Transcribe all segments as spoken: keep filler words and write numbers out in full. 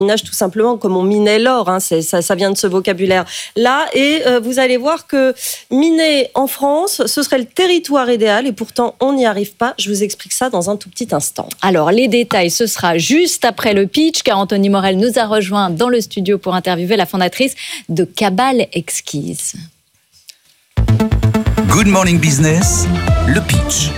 minage tout simplement comme on minait l'or, hein, c'est, ça, ça vient de ce vocabulaire-là. Et euh, vous allez voir que miner en France, ce serait le territoire idéal et pourtant on n'y arrive pas. Je vous explique ça dans un tout petit instant. Alors les détails, ce sera juste après le pitch car Anthony Morel nous a rejoint dans le studio pour interviewer la fondatrice de Cabal Exquise. Good Morning Business, le pitch.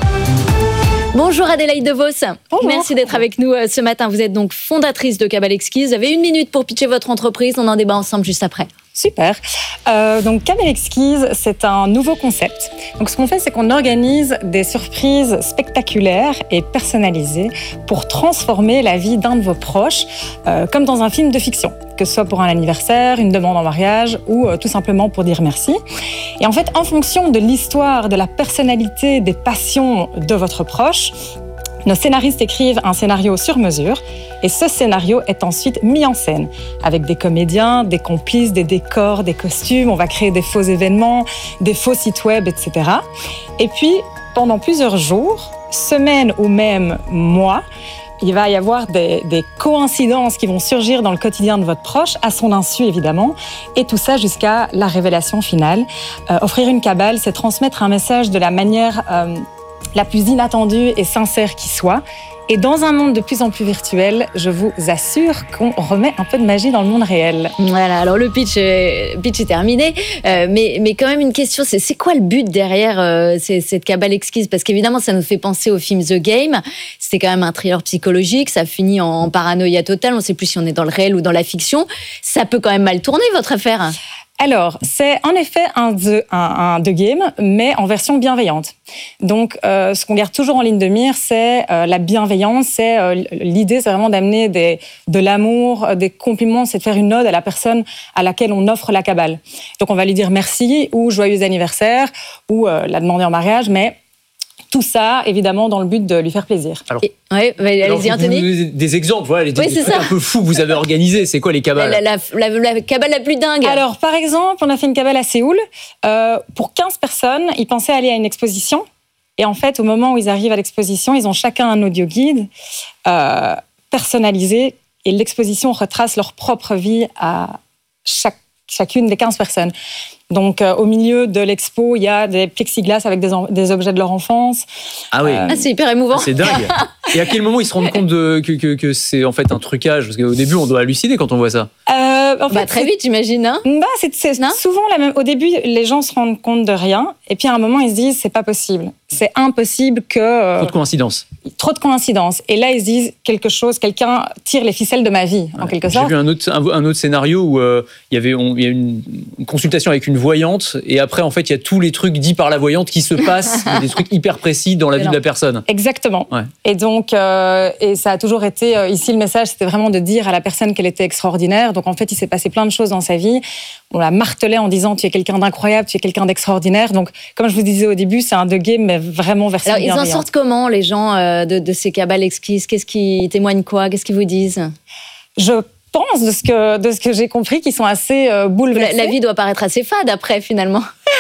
Bonjour Adélaïde DeVos. Bonjour. Merci d'être avec nous ce matin. Vous êtes donc fondatrice de Cabal Exquise. Vous avez une minute pour pitcher votre entreprise. On en débat ensemble juste après. Super. Euh, donc Cabal Exquise, c'est un nouveau concept. Donc ce qu'on fait, c'est qu'on organise des surprises spectaculaires et personnalisées pour transformer la vie d'un de vos proches, euh, comme dans un film de fiction, que ce soit pour un anniversaire, une demande en mariage ou euh, tout simplement pour dire merci. Et en fait, en fonction de l'histoire, de la personnalité, des passions de votre proche, nos scénaristes écrivent un scénario sur mesure et ce scénario est ensuite mis en scène avec des comédiens, des complices, des décors, des costumes. On va créer des faux événements, des faux sites web, et cetera. Et puis, pendant plusieurs jours, semaines ou même mois, il va y avoir des, des coïncidences qui vont surgir dans le quotidien de votre proche, à son insu évidemment, et tout ça jusqu'à la révélation finale. Euh, offrir une cabale, c'est transmettre un message de la manière euh, la plus inattendue et sincère qui soit. Et dans un monde de plus en plus virtuel, je vous assure qu'on remet un peu de magie dans le monde réel. Voilà, alors le pitch, euh, pitch est terminé, euh, mais, mais quand même une question, c'est, c'est quoi le but derrière euh, ces, cette Cabal Exquise ? Parce qu'évidemment, ça nous fait penser au film The Game. C'était quand même un thriller psychologique, ça finit en paranoïa totale, on ne sait plus si on est dans le réel ou dans la fiction. Ça peut quand même mal tourner, votre affaire ? Alors, c'est en effet un The, un, un The Game, mais en version bienveillante. Donc, euh, ce qu'on garde toujours en ligne de mire, c'est euh, la bienveillance. C'est, euh, l'idée, c'est vraiment d'amener des, de l'amour, euh, des compliments, c'est de faire une ode à la personne à laquelle on offre la cabale. Donc, on va lui dire merci ou joyeux anniversaire ou euh, la demander en mariage, mais tout ça, évidemment, dans le but de lui faire plaisir. Alors, Et, ouais, bah, allez-y, alors, vous Anthony. nous donnez des exemples, voilà, des, Oui, des c'est trucs ça. un peu fous que vous avez organisés. C'est quoi les cabales ? La, la, la, la, la cabale la plus dingue. Alors, par exemple, on a fait une cabale à Séoul. Euh, pour quinze personnes, ils pensaient aller à une exposition. Et en fait, au moment où ils arrivent à l'exposition, ils ont chacun un audio guide euh, personnalisé. Et l'exposition retrace leur propre vie à chaque, chacune des quinze personnes. Donc, euh, au milieu de l'expo, il y a des plexiglas avec des, en- des objets de leur enfance. Ah oui, Euh, Ah, c'est hyper émouvant. c'est dingue. Et à quel moment ils se rendent compte de, que, que, que c'est en fait un trucage ? Parce qu'au début, on doit halluciner quand on voit ça. Euh, en fait, Bah, très c'est- vite, j'imagine. Hein Bah, c'est, c'est Non souvent la même. Au début, les gens se rendent compte de rien, et puis à un moment, ils se disent c'est pas possible. C'est impossible que euh, Trop de coïncidences. trop de coïncidences. Et là, ils se disent quelque chose. Quelqu'un tire les ficelles de ma vie, en quelque J'ai sorte. vu un autre, un, un autre scénario où euh, il y avait on- il y a une, une consultation avec une voyante et après, en fait, il y a tous les trucs dits par la voyante qui se passent, des trucs hyper précis dans la vie de la personne. Exactement. Ouais. Et donc, euh, et ça a toujours été euh, ici le message, c'était vraiment de dire à la personne qu'elle était extraordinaire. Donc en fait, il s'est passé plein de choses dans sa vie. On la martelait en disant tu es quelqu'un d'incroyable, tu es quelqu'un d'extraordinaire. Donc, comme je vous disais au début, c'est un The Game, mais vraiment version Alors, ils en bienveillante. sortent comment, les gens euh, de, de ces cabales exquises ? Qu'est-ce qui témoignent quoi ? Qu'est-ce qu'ils vous disent ? Je pense, de ce que, de ce que j'ai compris, qu'ils sont assez euh, la, bouleversés. la vie doit paraître assez fade après, finalement.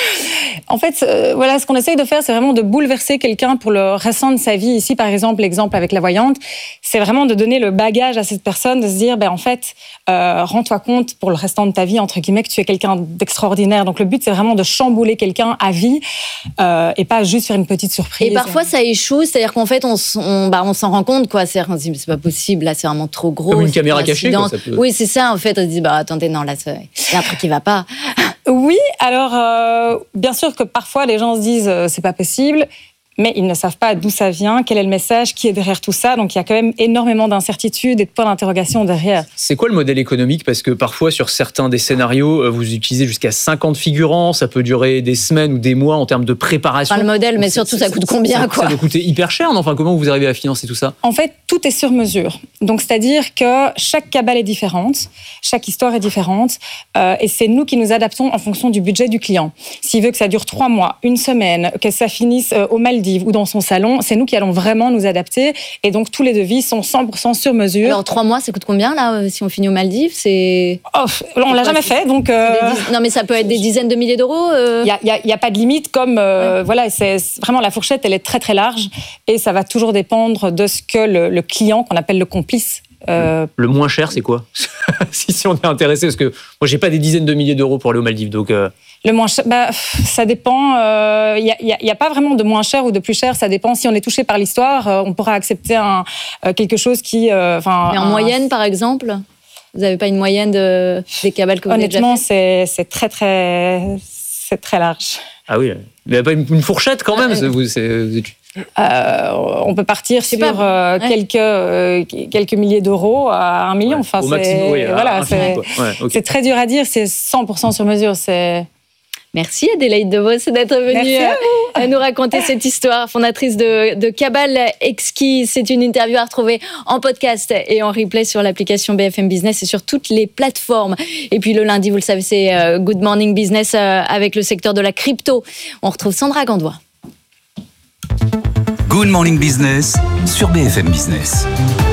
En fait, euh, voilà, ce qu'on essaye de faire, c'est vraiment de bouleverser quelqu'un pour le restant de sa vie. Ici, par exemple, l'exemple avec la voyante, c'est vraiment de donner le bagage à cette personne, de se dire, ben en fait, euh, rends-toi compte pour le restant de ta vie, entre guillemets, que tu es quelqu'un d'extraordinaire. Donc le but, c'est vraiment de chambouler quelqu'un à vie euh, et pas juste faire une petite surprise. Et parfois, ça échoue, c'est-à-dire qu'en fait, on, s- on, bah, on s'en rend compte, quoi. C'est-à-dire qu'on se dit, mais c'est pas possible, là, c'est vraiment trop gros. Comme une c'est caméra une cachée, quoi, incidence. ça peut- Oui, c'est ça, en fait. On se dit, bah attendez, non, là, c'est- il y a un truc qui va pas. Oui, alors euh, bien sûr que parfois les gens se disent euh, c'est pas possible, mais ils ne savent pas d'où ça vient, quel est le message, qui est derrière tout ça. Donc il y a quand même énormément d'incertitudes et de points d'interrogation derrière. C'est quoi le modèle économique ? Parce que parfois, sur certains des scénarios, euh, vous utilisez jusqu'à cinquante figurants, ça peut durer des semaines ou des mois en termes de préparation. Enfin, le modèle, mais Donc, surtout, c'est- ça coûte c'est- combien, ça, quoi Ça doit coûter hyper cher, non ? Enfin, comment vous arrivez à financer tout ça ? En fait, tout est sur mesure. Donc c'est-à-dire que chaque cabale est différente, chaque histoire est différente, euh, et c'est nous qui nous adaptons en fonction du budget du client. S'il veut que ça dure trois mois, une semaine, que ça finisse euh, aux Maldives ou dans son salon, c'est nous qui allons vraiment nous adapter. Et donc, tous les devis sont cent pour cent sur mesure. Alors, trois mois, ça coûte combien, là, euh, si on finit aux Maldives ? C'est. Oh, on l'a jamais fait, donc... euh, Des diz- Non, mais ça peut être des dizaines de milliers d'euros. euh. Il n'y a, y a- y a pas de limite, comme euh, voilà, c'est c'est vraiment la fourchette, elle est très très large et ça va toujours dépendre de ce que le, le client, qu'on appelle le complice, Euh, le moins cher, c'est quoi? si, si on est intéressé, parce que moi, j'ai pas des dizaines de milliers d'euros pour aller aux Maldives, donc... Euh... Le moins cher, bah, ça dépend. Il euh, n'y a, a, a pas vraiment de moins cher ou de plus cher. Ça dépend. Si on est touché par l'histoire, euh, on pourra accepter un, euh, quelque chose qui... Euh, Mais en un, moyenne, par exemple, vous n'avez pas une moyenne de, des cabales que vous avez déjà fait? Honnêtement, c'est, c'est très, très, c'est très large. Ah oui, il n'y a pas une, une fourchette quand même. Euh, vous, c'est, vous êtes... Euh, on peut partir sur pas, euh, ouais. quelques, euh, quelques milliers d'euros à un million. Ouais, enfin, au c'est, maximum, oui, voilà, un c'est, film, ouais, okay. c'est très dur à dire. C'est cent pour cent sur mesure. C'est... Merci Adélaïde De Vos d'être venue à, à nous raconter cette histoire, fondatrice de, de Cabale Exquise. C'est une interview à retrouver en podcast et en replay sur l'application B F M Business et sur toutes les plateformes. Et puis le lundi, vous le savez, c'est Good Morning Business avec le secteur de la crypto. On retrouve Sandra Gandois. Good Morning Business sur B F M Business.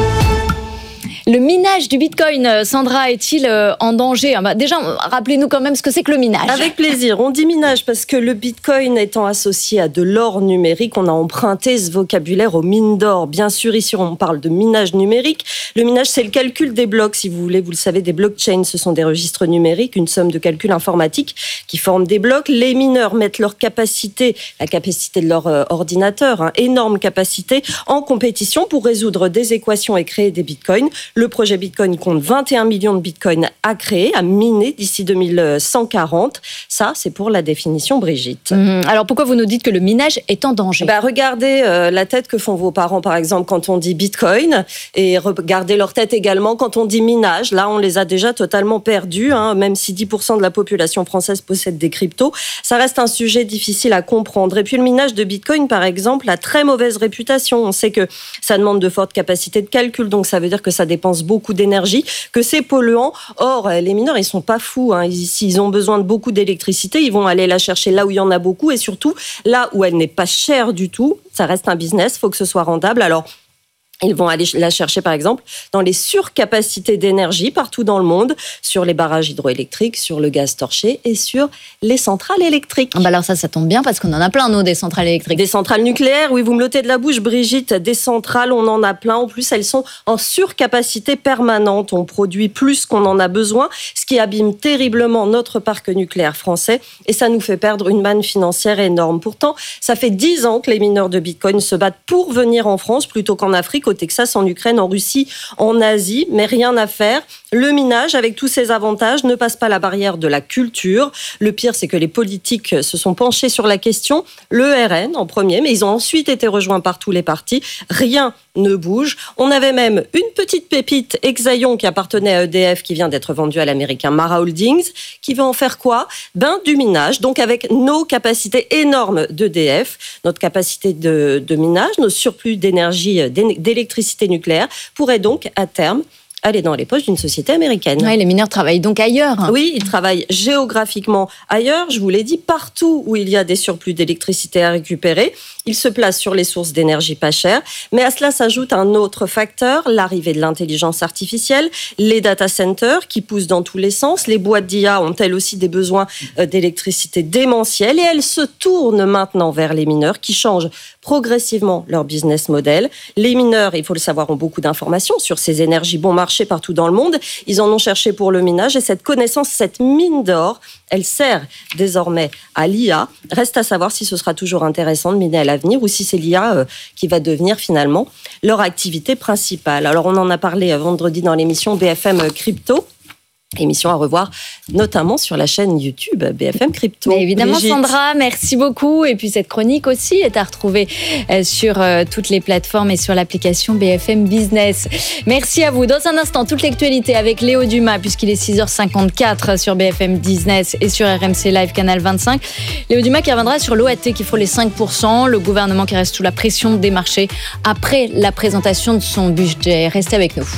Le minage du Bitcoin, Sandra, est-il en danger? bah Déjà, rappelez-nous quand même ce que c'est que le minage. Avec plaisir. On dit minage parce que le Bitcoin étant associé à de l'or numérique, on a emprunté ce vocabulaire aux mines d'or. Bien sûr, ici, on parle de minage numérique. Le minage, c'est le calcul des blocs, si vous voulez. Vous le savez, des blockchains, ce sont des registres numériques, une somme de calcul informatique qui forment des blocs. Les mineurs mettent leur capacité, la capacité de leur euh, ordinateur, hein, énorme capacité, en compétition pour résoudre des équations et créer des bitcoins. Le projet Bitcoin compte vingt et un millions de bitcoins à créer, à miner d'ici deux mille cent quarante. Ça, c'est pour la définition, Brigitte. Mmh. Alors, pourquoi vous nous dites que le minage est en danger? Bah, regardez euh, la tête que font vos parents, par exemple, quand on dit Bitcoin, et regardez leur tête également quand on dit minage. Là, on les a déjà totalement perdus, hein, même si dix pour cent de la population française possède des cryptos. Ça reste un sujet difficile à comprendre. Et puis, le minage de Bitcoin, par exemple, a très mauvaise réputation. On sait que ça demande de fortes capacités de calcul, donc ça veut dire que ça dépense beaucoup d'énergie, que c'est polluant. Or, les mineurs, ils sont pas fous, hein. Ils, s'ils ont besoin de beaucoup d'électricité, ils vont aller la chercher là où il y en a beaucoup et surtout là où elle n'est pas chère du tout. Ça reste un business, il faut que ce soit rentable. Alors, ils vont aller la chercher, par exemple, dans les surcapacités d'énergie partout dans le monde, sur les barrages hydroélectriques, sur le gaz torché et sur les centrales électriques. Bah alors ça, ça tombe bien parce qu'on en a plein, nous, des centrales électriques. Des centrales nucléaires, oui, vous me l'ôtez de la bouche, Brigitte. Des centrales, on en a plein. En plus, elles sont en surcapacité permanente. On produit plus qu'on en a besoin, ce qui abîme terriblement notre parc nucléaire français et ça nous fait perdre une manne financière énorme. Pourtant, ça fait dix ans que les mineurs de Bitcoin se battent pour venir en France plutôt qu'en Afrique, au Texas, en Ukraine, en Russie, en Asie, mais rien à faire. Le minage, avec tous ses avantages, ne passe pas la barrière de la culture. Le pire, c'est que les politiques se sont penchés sur la question. Le R N en premier, mais ils ont ensuite été rejoints par tous les partis. Rien ne bouge. On avait même une petite pépite, Exaion, qui appartenait à E D F, qui vient d'être vendue à l'américain Mara Holdings, qui veut en faire quoi? Ben, du minage. Donc, avec nos capacités énormes d'E D F, notre capacité de, de minage, nos surplus d'énergie, d'électricité nucléaire, pourraient donc, à terme, aller dans les poches d'une société américaine. Ouais, les mineurs travaillent donc ailleurs. Oui, ils travaillent géographiquement ailleurs. Je vous l'ai dit, partout où il y a des surplus d'électricité à récupérer, ils se placent sur les sources d'énergie pas chères. Mais à cela s'ajoute un autre facteur, l'arrivée de l'intelligence artificielle, les data centers qui poussent dans tous les sens. Les boîtes d'I A ont elles aussi des besoins d'électricité démentiels et elles se tournent maintenant vers les mineurs qui changent progressivement leur business model. Les mineurs, il faut le savoir, ont beaucoup d'informations sur ces énergies bon marché partout dans le monde. Ils en ont cherché pour le minage et cette connaissance, cette mine d'or, elle sert désormais à l'I A. Reste à savoir si ce sera toujours intéressant de miner à l'avenir ou si c'est l'I A euh, qui va devenir finalement leur activité principale. Alors on en a parlé vendredi dans l'émission B F M Crypto. Émission à revoir, notamment sur la chaîne YouTube B F M Crypto. Mais évidemment, Brigitte. Sandra, merci beaucoup. Et puis cette chronique aussi est à retrouver sur toutes les plateformes et sur l'application B F M Business. Merci à vous. Dans un instant, toute l'actualité avec Léo Dumas, puisqu'il est six heures cinquante-quatre sur B F M Business et sur R M C Live Canal vingt-cinq. Léo Dumas qui reviendra sur l'O A T qui frôle les cinq pour cent, le gouvernement qui reste sous la pression des marchés après la présentation de son budget. Restez avec nous.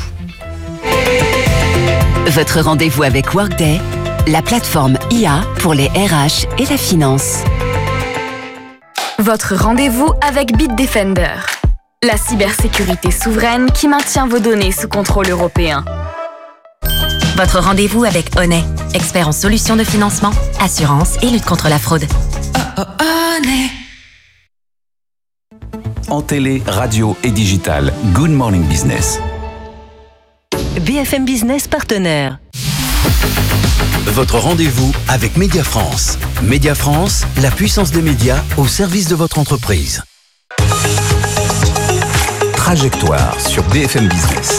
Votre rendez-vous avec Workday, la plateforme I A pour les R H et la finance. Votre rendez-vous avec Bitdefender, la cybersécurité souveraine qui maintient vos données sous contrôle européen. Votre rendez-vous avec Honey, expert en solutions de financement, assurance et lutte contre la fraude. Oh, oh, Honey. En télé, radio et digital, Good Morning Business. B F M Business partenaire. Votre rendez-vous avec Média France. Média France, la puissance des médias au service de votre entreprise. Trajectoire sur B F M Business.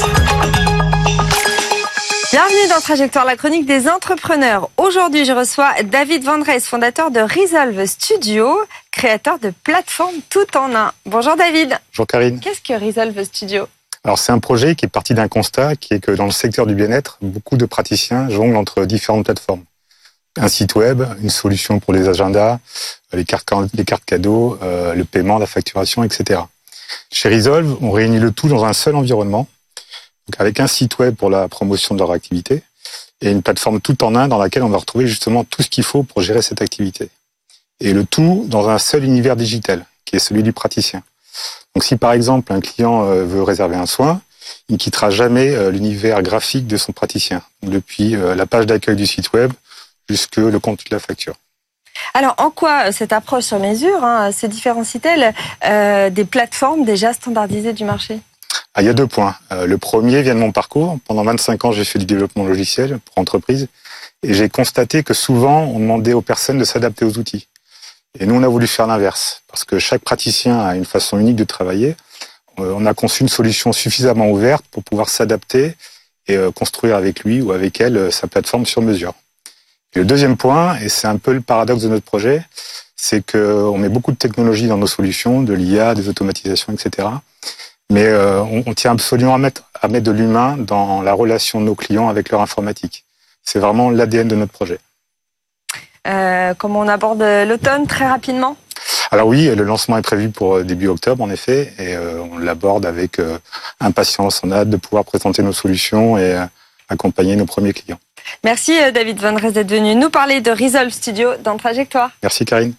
Bienvenue dans Trajectoire, la chronique des entrepreneurs. Aujourd'hui, je reçois David Van Drees, fondateur de Resolve Studio, créateur de plateformes tout en un. Bonjour David. Bonjour Karine. Qu'est-ce que Resolve Studio ? Alors c'est un projet qui est parti d'un constat qui est que dans le secteur du bien-être, beaucoup de praticiens jonglent entre différentes plateformes. Un site web, une solution pour les agendas, les cartes, les cartes cadeaux, euh, le paiement, la facturation, et cetera. Chez Resolve, on réunit le tout dans un seul environnement, donc avec un site web pour la promotion de leur activité et une plateforme tout en un dans laquelle on va retrouver justement tout ce qu'il faut pour gérer cette activité. Et le tout dans un seul univers digital, qui est celui du praticien. Donc si par exemple un client veut réserver un soin, il ne quittera jamais l'univers graphique de son praticien, depuis la page d'accueil du site web jusque le compte de la facture. Alors en quoi cette approche sur mesure hein, se différencie-t-elle euh, des plateformes déjà standardisées du marché ? Ah, il y a deux points. Euh, le premier vient de mon parcours. Pendant vingt-cinq ans, j'ai fait du développement logiciel pour entreprises et j'ai constaté que souvent on demandait aux personnes de s'adapter aux outils. Et nous, on a voulu faire l'inverse, parce que chaque praticien a une façon unique de travailler. On a conçu une solution suffisamment ouverte pour pouvoir s'adapter et construire avec lui ou avec elle sa plateforme sur mesure. Et le deuxième point, et c'est un peu le paradoxe de notre projet, c'est qu'on met beaucoup de technologie dans nos solutions, de l'I A, des automatisations, et cetera. Mais on tient absolument à mettre, à mettre de l'humain dans la relation de nos clients avec leur informatique. C'est vraiment l'A D N de notre projet. Euh, comment on aborde l'automne très rapidement ? Alors oui, le lancement est prévu pour début octobre en effet, et euh, on l'aborde avec euh, impatience. On a hâte de pouvoir présenter nos solutions et euh, accompagner nos premiers clients. Merci David Van Drees d'être venu nous parler de Resolve Studio dans Trajectoire. Merci Karine.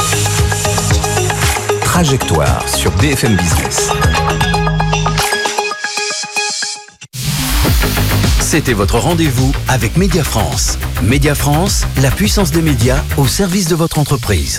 Trajectoire sur B F M Business. C'était votre rendez-vous avec Média France. Média France, la puissance des médias au service de votre entreprise.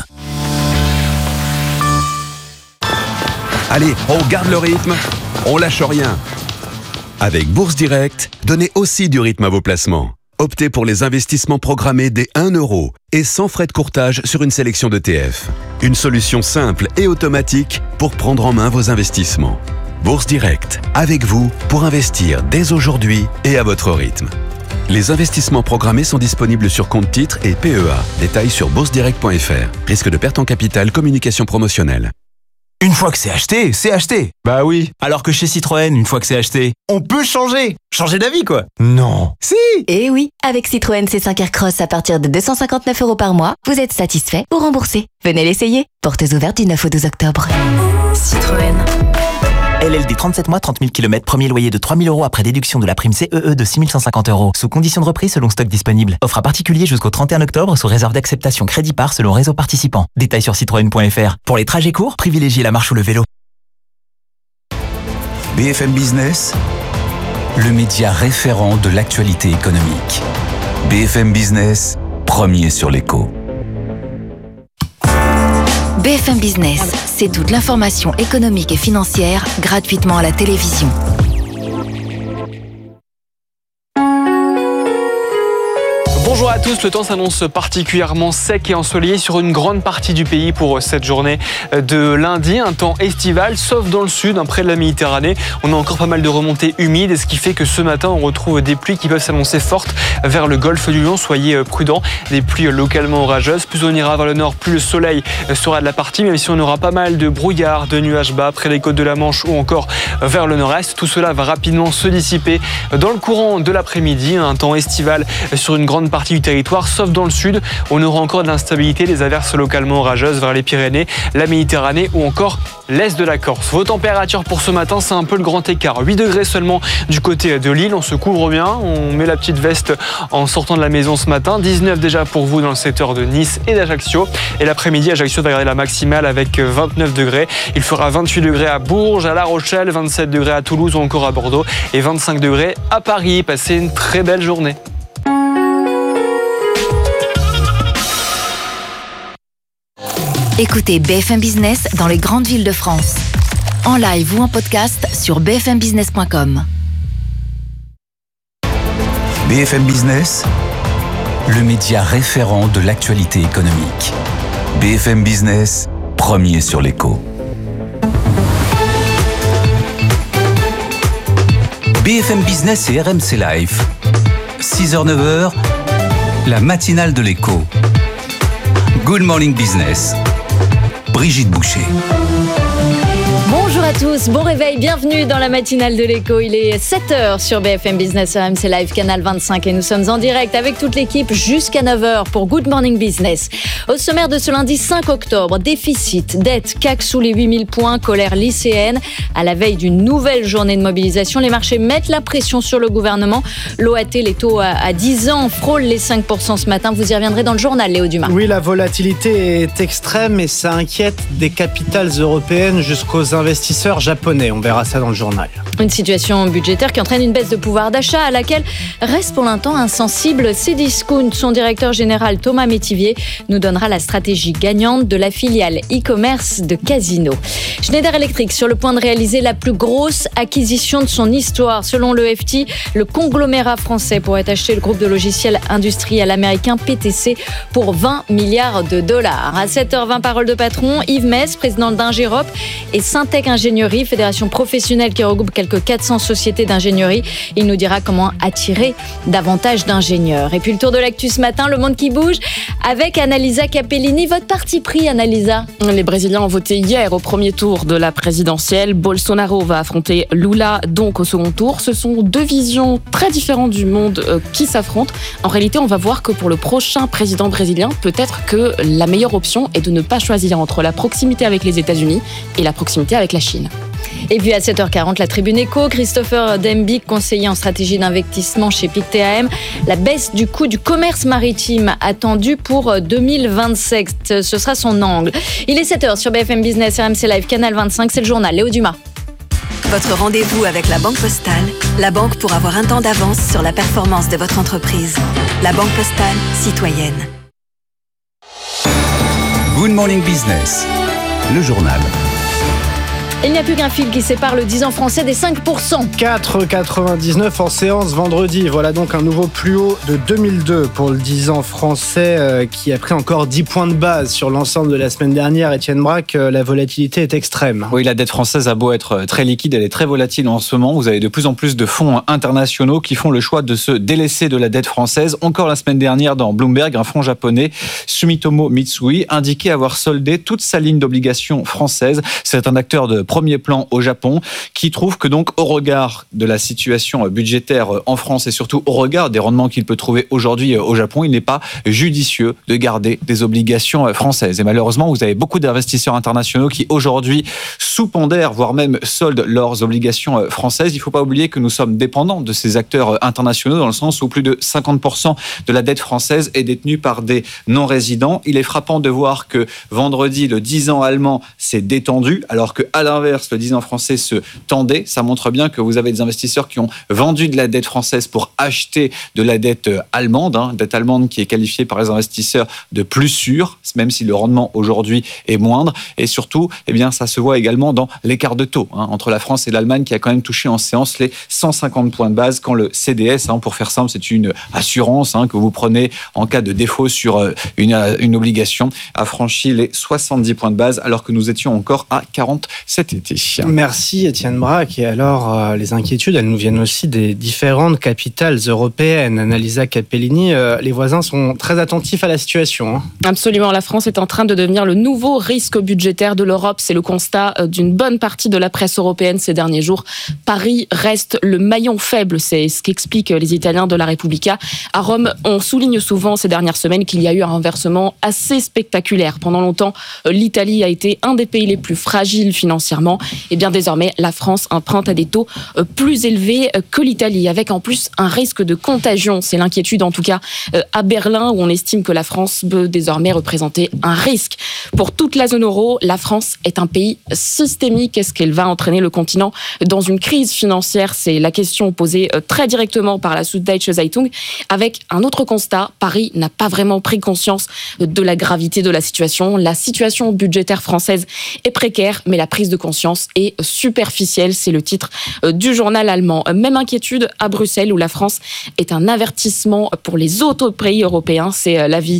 Allez, on garde le rythme, on lâche rien. Avec Bourse Direct, donnez aussi du rythme à vos placements. Optez pour les investissements programmés dès un euro et sans frais de courtage sur une sélection d'E T F. Une solution simple et automatique pour prendre en main vos investissements. Bourse Direct, avec vous pour investir dès aujourd'hui et à votre rythme. Les investissements programmés sont disponibles sur compte titres et P E A. Détails sur bourse direct point f r. Risque de perte en capital, communication promotionnelle. Une fois que c'est acheté, c'est acheté. Bah oui. Alors que chez Citroën, une fois que c'est acheté, on peut changer. Changer d'avis, quoi. Non. Si. Eh oui, avec Citroën C cinq Aircross à partir de deux cent cinquante-neuf euros par mois, vous êtes satisfait ou remboursé. Venez l'essayer. Portes ouvertes du neuf au douze octobre. Citroën. L L D trente-sept mois, trente mille kilomètres, premier loyer de trois mille euros après déduction de la prime C E E de six mille cent cinquante euros. Sous condition de reprise selon stock disponible. Offre à particulier jusqu'au trente et un octobre sous réserve d'acceptation crédit par selon réseau participant. Détails sur citroën point f r. Pour les trajets courts, privilégiez la marche ou le vélo. B F M Business, le média référent de l'actualité économique. B F M Business, premier sur l'écho. B F M Business, c'est toute l'information économique et financière gratuitement à la télévision. Bonjour à tous, le temps s'annonce particulièrement sec et ensoleillé sur une grande partie du pays pour cette journée de lundi. Un temps estival, sauf dans le sud, près de la Méditerranée. On a encore pas mal de remontées humides, ce qui fait que ce matin, on retrouve des pluies qui peuvent s'annoncer fortes vers le golfe du Lion. Soyez prudents, des pluies localement orageuses. Plus on ira vers le nord, plus le soleil sera de la partie, même si on aura pas mal de brouillard, de nuages bas près des côtes de la Manche ou encore vers le nord-est. Tout cela va rapidement se dissiper dans le courant de l'après-midi. Un temps estival sur une grande partie du territoire, sauf dans le sud. On aura encore de l'instabilité, des averses localement orageuses vers les Pyrénées, la Méditerranée ou encore l'est de la Corse. Vos températures pour ce matin, c'est un peu le grand écart. huit degrés seulement du côté de Lille. On se couvre bien, on met la petite veste en sortant de la maison ce matin. dix-neuf déjà pour vous dans le secteur de Nice et d'Ajaccio. Et l'après-midi, Ajaccio va garder la maximale avec vingt-neuf degrés. Il fera vingt-huit degrés à Bourges, à La Rochelle, vingt-sept degrés à Toulouse ou encore à Bordeaux et vingt-cinq degrés à Paris. Passez une très belle journée. Écoutez B F M Business dans les grandes villes de France. En live ou en podcast sur b f m business point com. B F M Business, le média référent de l'actualité économique. B F M Business, premier sur l'écho. B F M Business et R M C Live. six heures neuf heures, la matinale de l'écho. Good Morning Business. Brigitte Boucher. Bonjour à tous, bon réveil, bienvenue dans la matinale de l'écho. Il est sept heures sur B F M Business, R M C Live, Canal vingt-cinq et nous sommes en direct avec toute l'équipe jusqu'à neuf heures pour Good Morning Business. Au sommaire de ce lundi cinq octobre, déficit, dette, C A C sous les huit mille points, colère lycéenne. À la veille d'une nouvelle journée de mobilisation, les marchés mettent la pression sur le gouvernement. L'O A T, les taux à dix ans, frôlent les cinq pour cent ce matin. Vous y reviendrez dans le journal, Léo Dumas. Oui, la volatilité est extrême et ça inquiète des capitales européennes jusqu'aux investisseurs japonais. On verra ça dans le journal. Une situation budgétaire qui entraîne une baisse de pouvoir d'achat à laquelle reste pour l'instant insensible Cdiscount. Son directeur général Thomas Métivier nous donnera la stratégie gagnante de la filiale e-commerce de Casino. Schneider Electric sur le point de réaliser la plus grosse acquisition de son histoire. Selon le F T, le conglomérat français pourrait acheter le groupe de logiciels industriel américain P T C pour vingt milliards de dollars. À sept heures vingt, parole de patron, Yves Metz, président d'Ingérop et Syntec Ingénierie, fédération professionnelle qui regroupe quelques quatre cents sociétés d'ingénierie. Il nous dira comment attirer davantage d'ingénieurs. Et puis le tour de l'actu ce matin, le monde qui bouge avec Annalisa Capellini. Votre parti pris, Annalisa? Les Brésiliens ont voté hier au premier tour de la présidentielle. Bolsonaro va affronter Lula donc au second tour. Ce sont deux visions très différentes du monde euh, qui s'affrontent. En réalité, on va voir que pour le prochain président brésilien, peut-être que la meilleure option est de ne pas choisir entre la proximité avec les États-Unis et la proximité avec la Chine. Et puis à sept heures quarante, la Tribune Éco, Christopher Dembic, conseiller en stratégie d'investissement chez Pictet. La baisse du coût du commerce maritime attendue pour deux mille vingt-sept, ce sera son angle. Il est sept heures sur B F M Business, R M C Live, Canal vingt-cinq, c'est le journal. Léo Dumas. Votre rendez-vous avec la Banque Postale, la banque pour avoir un temps d'avance sur la performance de votre entreprise. La Banque Postale, citoyenne. Good Morning Business, le journal. Il n'y a plus qu'un fil qui sépare le dix ans français des cinq pour cent. quatre virgule quatre-vingt-dix-neuf en séance vendredi. Voilà donc un nouveau plus haut de deux mille deux pour le dix ans français euh, qui a pris encore dix points de base sur l'ensemble de la semaine dernière. Étienne Braque, euh, la volatilité est extrême. Oui, la dette française a beau être très liquide, elle est très volatile en ce moment. Vous avez de plus en plus de fonds internationaux qui font le choix de se délaisser de la dette française. Encore la semaine dernière dans Bloomberg, un fonds japonais, Sumitomo Mitsui, indiquait avoir soldé toute sa ligne d'obligations françaises. C'est un acteur de premier plan au Japon, qui trouve que donc au regard de la situation budgétaire en France et surtout au regard des rendements qu'il peut trouver aujourd'hui au Japon, il n'est pas judicieux de garder des obligations françaises. Et malheureusement, vous avez beaucoup d'investisseurs internationaux qui aujourd'hui sous-pondèrent, voire même soldent leurs obligations françaises. Il ne faut pas oublier que nous sommes dépendants de ces acteurs internationaux dans le sens où plus de cinquante pour cent de la dette française est détenue par des non-résidents. Il est frappant de voir que vendredi, le dix ans allemand s'est détendu, alors qu'à l'inverse, le dix ans français se tendait. Ça montre bien que vous avez des investisseurs qui ont vendu de la dette française pour acheter de la dette allemande, hein, dette allemande qui est qualifiée par les investisseurs de plus sûre, même si le rendement aujourd'hui est moindre. Et surtout, eh bien, ça se voit également dans l'écart de taux hein, entre la France et l'Allemagne qui a quand même touché en séance les cent cinquante points de base quand le C D S, hein, pour faire simple, c'est une assurance hein, que vous prenez en cas de défaut sur une, une obligation, a franchi les soixante-dix points de base alors que nous étions encore à quarante-sept été. Merci Étienne Braque. Et alors, euh, les inquiétudes, elles nous viennent aussi des différentes capitales européennes. Annalisa Capellini, euh, les voisins sont très attentifs à la situation. Hein. Absolument, la France est en train de devenir le nouveau risque budgétaire de l'Europe. C'est le constat d'une bonne partie de la presse européenne ces derniers jours. Paris reste le maillon faible, c'est ce qu'expliquent les Italiens de la Repubblica. À Rome, on souligne souvent ces dernières semaines qu'il y a eu un renversement assez spectaculaire. Pendant longtemps, l'Italie a été un des pays les plus fragiles financièrement. Et bien désormais, la France emprunte à des taux plus élevés que l'Italie, avec en plus un risque de contagion. C'est l'inquiétude en tout cas à Berlin, où on estime que la France peut désormais représenter un risque. Pour toute la zone euro, la France est un pays systémique. Est-ce qu'elle va entraîner le continent dans une crise financière? C'est la question posée très directement par la Süddeutsche Zeitung, avec un autre constat. Paris n'a pas vraiment pris conscience de la gravité de la situation. La situation budgétaire française est précaire, mais la prise de conscience est superficielle. C'est le titre du journal allemand. Même inquiétude à Bruxelles, où la France est un avertissement pour les autres pays européens. C'est l'avis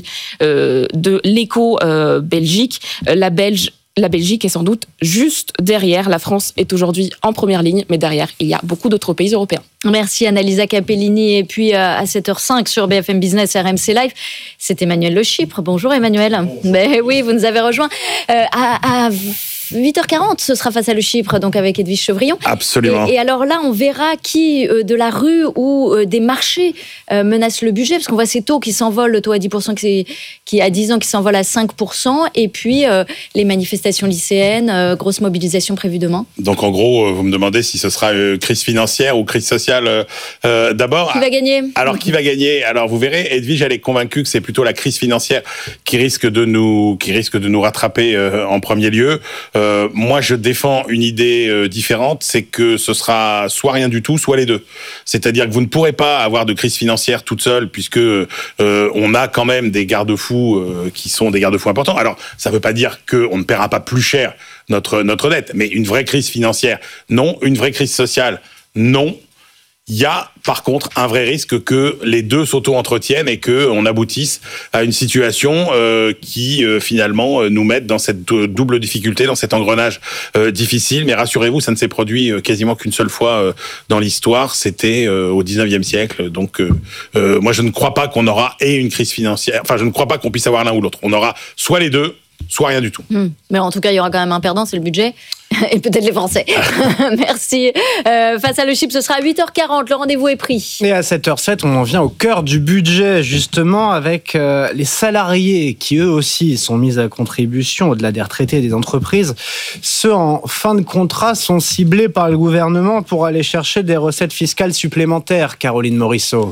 de l'Écho Belgique. La Belge La Belgique est sans doute juste derrière. La France est aujourd'hui en première ligne, mais derrière, il y a beaucoup d'autres pays européens. Merci Annalisa Capellini. Et puis à sept heures cinq sur B F M Business R M C Live, c'est Emmanuel Le Chypre. Bonjour Emmanuel. Oh. Ben oui, vous nous avez rejoint euh, à, à huit heures quarante, ce sera Face à Le Chypre, donc avec Edwige Chevrillon. Absolument. Et, et alors là, on verra qui euh, de la rue ou euh, des marchés euh, menace le budget, parce qu'on voit ces taux qui s'envolent, le taux à dix pour cent qui, qui à dix ans qui s'envole à cinq pour cent, et puis euh, les manifestations lycéennes, euh, grosse mobilisation prévue demain. Donc en gros, vous me demandez si ce sera euh, crise financière ou crise sociale euh, euh, d'abord. Qui va gagner ? Alors qui va gagner ? Alors vous verrez, Edwige, elle est convaincue que c'est plutôt la crise financière qui risque de nous, qui risque de nous rattraper euh, en premier lieu. Euh, moi, je défends une idée euh, différente, c'est que ce sera soit rien du tout, soit les deux. C'est-à-dire que vous ne pourrez pas avoir de crise financière toute seule, puisque euh, on a quand même des garde-fous euh, qui sont des garde-fous importants. Alors, ça ne veut pas dire qu'on ne paiera pas plus cher notre notre dette, mais une vraie crise financière, non. Une vraie crise sociale, non. Il y a, par contre, un vrai risque que les deux s'auto-entretiennent et qu'on aboutisse à une situation euh, qui, euh, finalement, euh, nous mette dans cette double difficulté, dans cet engrenage euh, difficile. Mais rassurez-vous, ça ne s'est produit euh, quasiment qu'une seule fois euh, dans l'histoire. C'était euh, au dix-neuvième siècle. Donc, euh, euh, moi, je ne crois pas qu'on aura et une crise financière. Enfin, je ne crois pas qu'on puisse avoir l'un ou l'autre. On aura soit les deux, soit rien du tout. Mmh. Mais en tout cas, il y aura quand même un perdant, c'est le budget. Et peut-être les Français. Merci. Euh, Face à Le Chypre, ce sera à huit heures quarante. Le rendez-vous est pris. Et à sept heures sept, on en vient au cœur du budget, justement, avec euh, les salariés qui, eux aussi, sont mis à contribution, au-delà des retraités et des entreprises. Ceux en fin de contrat sont ciblés par le gouvernement pour aller chercher des recettes fiscales supplémentaires. Caroline Morisseau.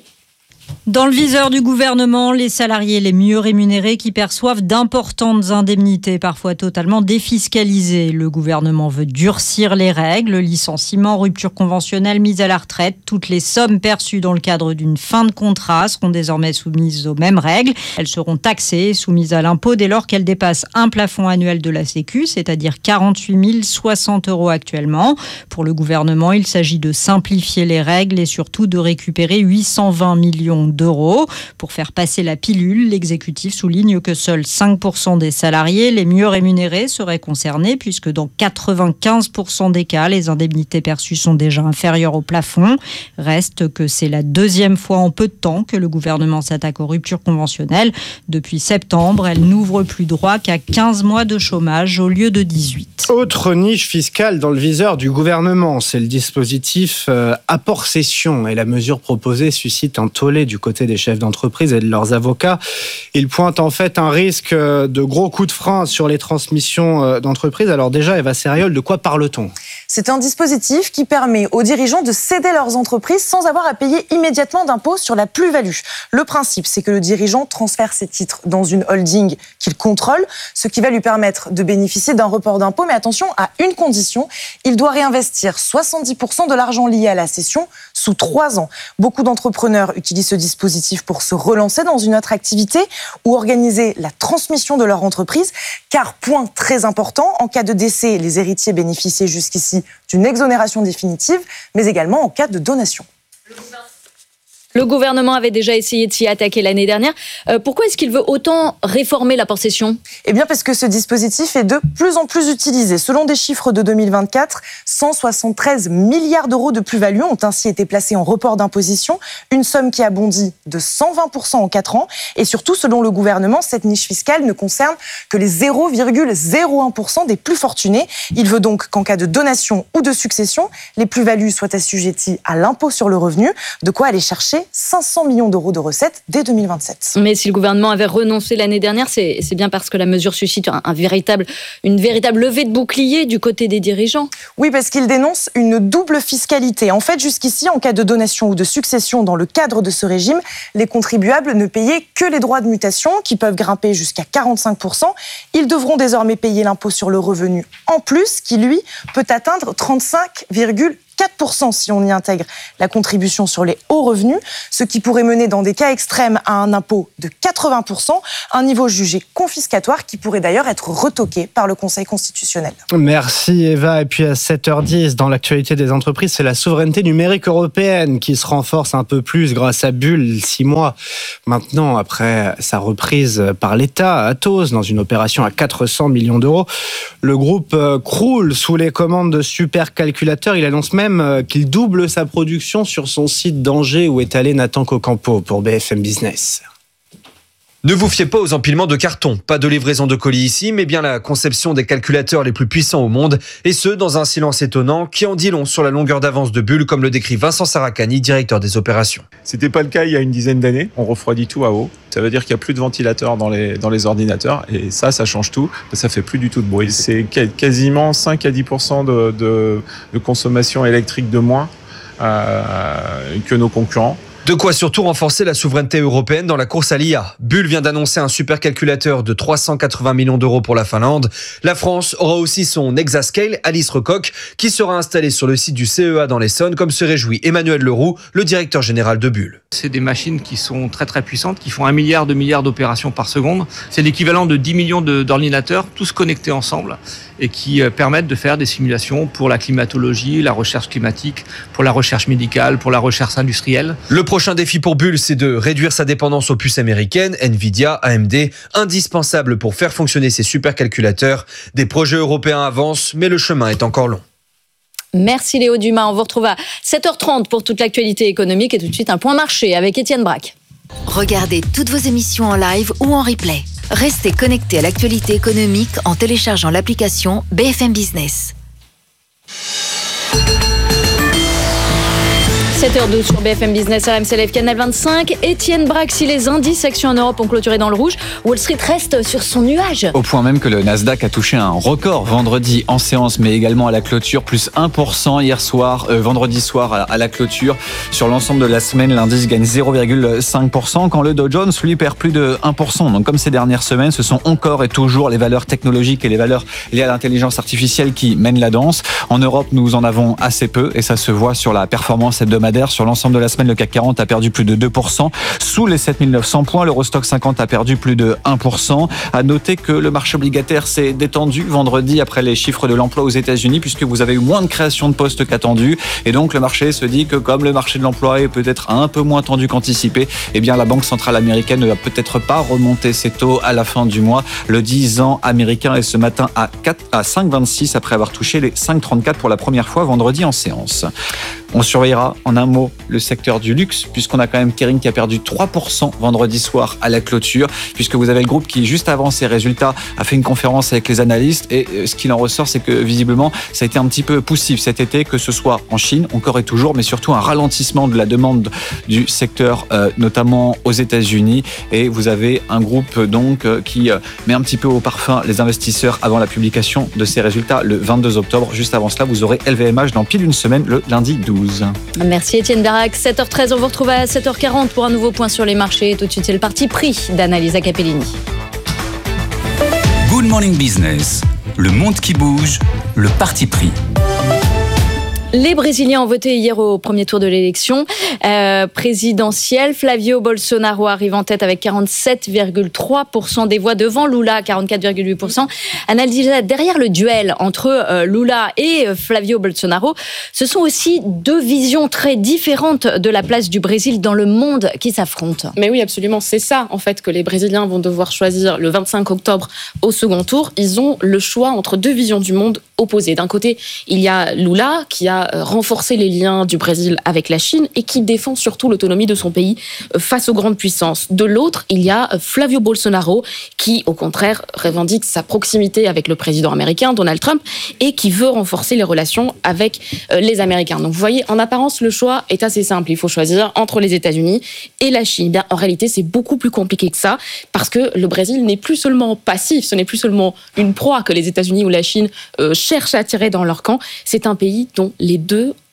Dans le viseur du gouvernement, les salariés les mieux rémunérés qui perçoivent d'importantes indemnités, parfois totalement défiscalisées. Le gouvernement veut durcir les règles, licenciement, rupture conventionnelle, mise à la retraite. Toutes les sommes perçues dans le cadre d'une fin de contrat seront désormais soumises aux mêmes règles. Elles seront taxées et soumises à l'impôt dès lors qu'elles dépassent un plafond annuel de la Sécu, c'est-à-dire quarante-huit mille soixante euros actuellement. Pour le gouvernement, il s'agit de simplifier les règles et surtout de récupérer huit cent vingt millions d'euros. Pour faire passer la pilule, l'exécutif souligne que seuls cinq pour cent des salariés les mieux rémunérés seraient concernés, puisque dans quatre-vingt-quinze pour cent des cas, les indemnités perçues sont déjà inférieures au plafond. Reste que c'est la deuxième fois en peu de temps que le gouvernement s'attaque aux ruptures conventionnelles. Depuis septembre, elle n'ouvre plus droit qu'à quinze mois de chômage au lieu de dix-huit. Autre niche fiscale dans le viseur du gouvernement, c'est le dispositif euh, apport-cession. Et la mesure proposée suscite un tollé du côté des chefs d'entreprise et de leurs avocats. Il pointe en fait un risque de gros coups de frein sur les transmissions d'entreprise. Alors déjà, Eva Sériol, de quoi parle-t-on ? C'est un dispositif qui permet aux dirigeants de céder leurs entreprises sans avoir à payer immédiatement d'impôt sur la plus-value. Le principe, c'est que le dirigeant transfère ses titres dans une holding qu'il contrôle, ce qui va lui permettre de bénéficier d'un report d'impôt. Mais attention, à une condition, il doit réinvestir soixante-dix pour cent de l'argent lié à la cession sous trois ans. Beaucoup d'entrepreneurs utilisent ce dispositif pour se relancer dans une autre activité ou organiser la transmission de leur entreprise. Car, point très important, en cas de décès, les héritiers bénéficiaient jusqu'ici d'une exonération définitive, mais également en cas de donation. Le gouvernement avait déjà essayé de s'y attaquer l'année dernière. Euh, pourquoi est-ce qu'il veut autant réformer l'apport-cession ? Eh bien parce que ce dispositif est de plus en plus utilisé. Selon des chiffres de deux mille vingt-quatre, cent soixante-treize milliards d'euros de plus-value ont ainsi été placés en report d'imposition, une somme qui a bondi de cent vingt pour cent en quatre ans. Et surtout, selon le gouvernement, cette niche fiscale ne concerne que les zéro virgule zéro un pour cent des plus fortunés. Il veut donc qu'en cas de donation ou de succession, les plus-values soient assujetties à l'impôt sur le revenu, de quoi aller chercher cinq cents millions d'euros de recettes dès deux mille vingt-sept. Mais si le gouvernement avait renoncé l'année dernière, c'est, c'est bien parce que la mesure suscite un, un véritable, une véritable levée de bouclier du côté des dirigeants. Oui, parce qu'il dénonce une double fiscalité. En fait, jusqu'ici, en cas de donation ou de succession dans le cadre de ce régime, les contribuables ne payaient que les droits de mutation, qui peuvent grimper jusqu'à quarante-cinq pour cent. Ils devront désormais payer l'impôt sur le revenu en plus, qui, lui, peut atteindre trente-cinq virgule quatre pour cent si on y intègre la contribution sur les hauts revenus, ce qui pourrait mener dans des cas extrêmes à un impôt de quatre-vingts pour cent, un niveau jugé confiscatoire qui pourrait d'ailleurs être retoqué par le Conseil constitutionnel. Merci Eva. Et puis à sept heures dix, dans l'actualité des entreprises, c'est la souveraineté numérique européenne qui se renforce un peu plus grâce à Bull, six mois maintenant après sa reprise par l'État à Atos dans une opération à quatre cents millions d'euros. Le groupe croule sous les commandes de supercalculateurs. Il annonce même qu'il double sa production sur son site d'Angers où est allé Nathan Cocampo pour B F M Business. Ne vous fiez pas aux empilements de carton. Pas de livraison de colis ici, mais bien la conception des calculateurs les plus puissants au monde, et ce, dans un silence étonnant qui en dit long sur la longueur d'avance de Bull, comme le décrit Vincent Saracani, directeur des opérations. C'était pas le cas il y a une dizaine d'années. On refroidit tout à eau. Ça veut dire qu'il n'y a plus de ventilateurs dans les, dans les ordinateurs, et ça, ça change tout. Ça fait plus du tout de bruit. C'est quasiment cinq à dix pour cent de, de, de consommation électrique de moins euh, que nos concurrents. De quoi surtout renforcer la souveraineté européenne dans la course à l'I A. Bull vient d'annoncer un supercalculateur de trois cent quatre-vingts millions d'euros pour la Finlande. La France aura aussi son Exascale Alice Recoq qui sera installé sur le site du C E A dans l'Essonne, comme se réjouit Emmanuel Leroux, le directeur général de Bull. C'est des machines qui sont très très puissantes, qui font un milliard de milliards d'opérations par seconde. C'est l'équivalent de dix millions de, d'ordinateurs, tous connectés ensemble, et qui permettent de faire des simulations pour la climatologie, la recherche climatique, pour la recherche médicale, pour la recherche industrielle. Le prochain défi pour Bull, c'est de réduire sa dépendance aux puces américaines, Nvidia, A M D, indispensables pour faire fonctionner ces supercalculateurs. Des projets européens avancent, mais le chemin est encore long. Merci Léo Dumas. On vous retrouve à sept heures trente pour toute l'actualité économique et tout de suite un point marché avec Étienne Braque. Regardez toutes vos émissions en live ou en replay. Restez connectés à l'actualité économique en téléchargeant l'application B F M Business. sept heures douze sur B F M Business, R M C Live, Canal vingt-cinq. Étienne Braque, si les indices actions en Europe ont clôturé dans le rouge, Wall Street reste sur son nuage. Au point même que le Nasdaq a touché un record vendredi en séance, mais également à la clôture, plus un pour cent hier soir, euh, vendredi soir à, à la clôture. Sur l'ensemble de la semaine, l'indice gagne zéro virgule cinq pour cent, quand le Dow Jones, lui, perd plus de un pour cent. Donc comme ces dernières semaines, ce sont encore et toujours les valeurs technologiques et les valeurs liées à l'intelligence artificielle qui mènent la danse. En Europe, nous en avons assez peu, et ça se voit sur la performance hebdomadaire. Sur l'ensemble de la semaine, le C A C quarante a perdu plus de deux pour cent. Sous les sept mille neuf cents points, l'Eurostock cinquante a perdu plus de un pour cent. À noter que le marché obligataire s'est détendu vendredi après les chiffres de l'emploi aux États-Unis, puisque vous avez eu moins de création de postes qu'attendu. Et donc, le marché se dit que comme le marché de l'emploi est peut-être un peu moins tendu qu'anticipé, eh bien, la Banque centrale américaine ne va peut-être pas remonter ses taux à la fin du mois. Le dix ans américain est ce matin à, quatre, à cinq virgule vingt-six après avoir touché les cinq virgule trente-quatre pour la première fois vendredi en séance. On surveillera en un mot le secteur du luxe, puisqu'on a quand même Kering qui a perdu trois pour cent vendredi soir à la clôture, puisque vous avez le groupe qui, juste avant ses résultats, a fait une conférence avec les analystes, et ce qu'il en ressort, c'est que visiblement, ça a été un petit peu poussif cet été, que ce soit en Chine, encore et toujours, mais surtout un ralentissement de la demande du secteur, euh, notamment aux États-Unis. Et vous avez un groupe donc qui met un petit peu au parfum les investisseurs avant la publication de ses résultats le vingt-deux octobre. Juste avant cela, vous aurez L V M H dans pile une semaine, le lundi douze. Merci Étienne Braque. sept heures treize, on vous retrouve à sept heures quarante pour un nouveau point sur les marchés. Tout de suite, c'est le parti pris d'Annalisa Capellini. Good Morning Business, le monde qui bouge, le parti pris. Les Brésiliens ont voté hier au premier tour de l'élection euh, présidentielle. Flavio Bolsonaro arrive en tête avec quarante-sept virgule trois pour cent des voix devant Lula, quarante-quatre virgule huit pour cent. Annalisa, derrière le duel entre euh, Lula et euh, Flavio Bolsonaro, ce sont aussi deux visions très différentes de la place du Brésil dans le monde qui s'affrontent. Mais oui, absolument. C'est ça, en fait, que les Brésiliens vont devoir choisir le vingt-cinq octobre au second tour. Ils ont le choix entre deux visions du monde opposées. D'un côté, il y a Lula qui a renforcer les liens du Brésil avec la Chine et qui défend surtout l'autonomie de son pays face aux grandes puissances. De l'autre, il y a Flavio Bolsonaro qui, au contraire, revendique sa proximité avec le président américain, Donald Trump, et qui veut renforcer les relations avec les Américains. Donc vous voyez, en apparence, le choix est assez simple. Il faut choisir entre les États-Unis et la Chine. Bien, en réalité, c'est beaucoup plus compliqué que ça parce que le Brésil n'est plus seulement passif, ce n'est plus seulement une proie que les États-Unis ou la Chine euh, cherchent à attirer dans leur camp. C'est un pays dont les deux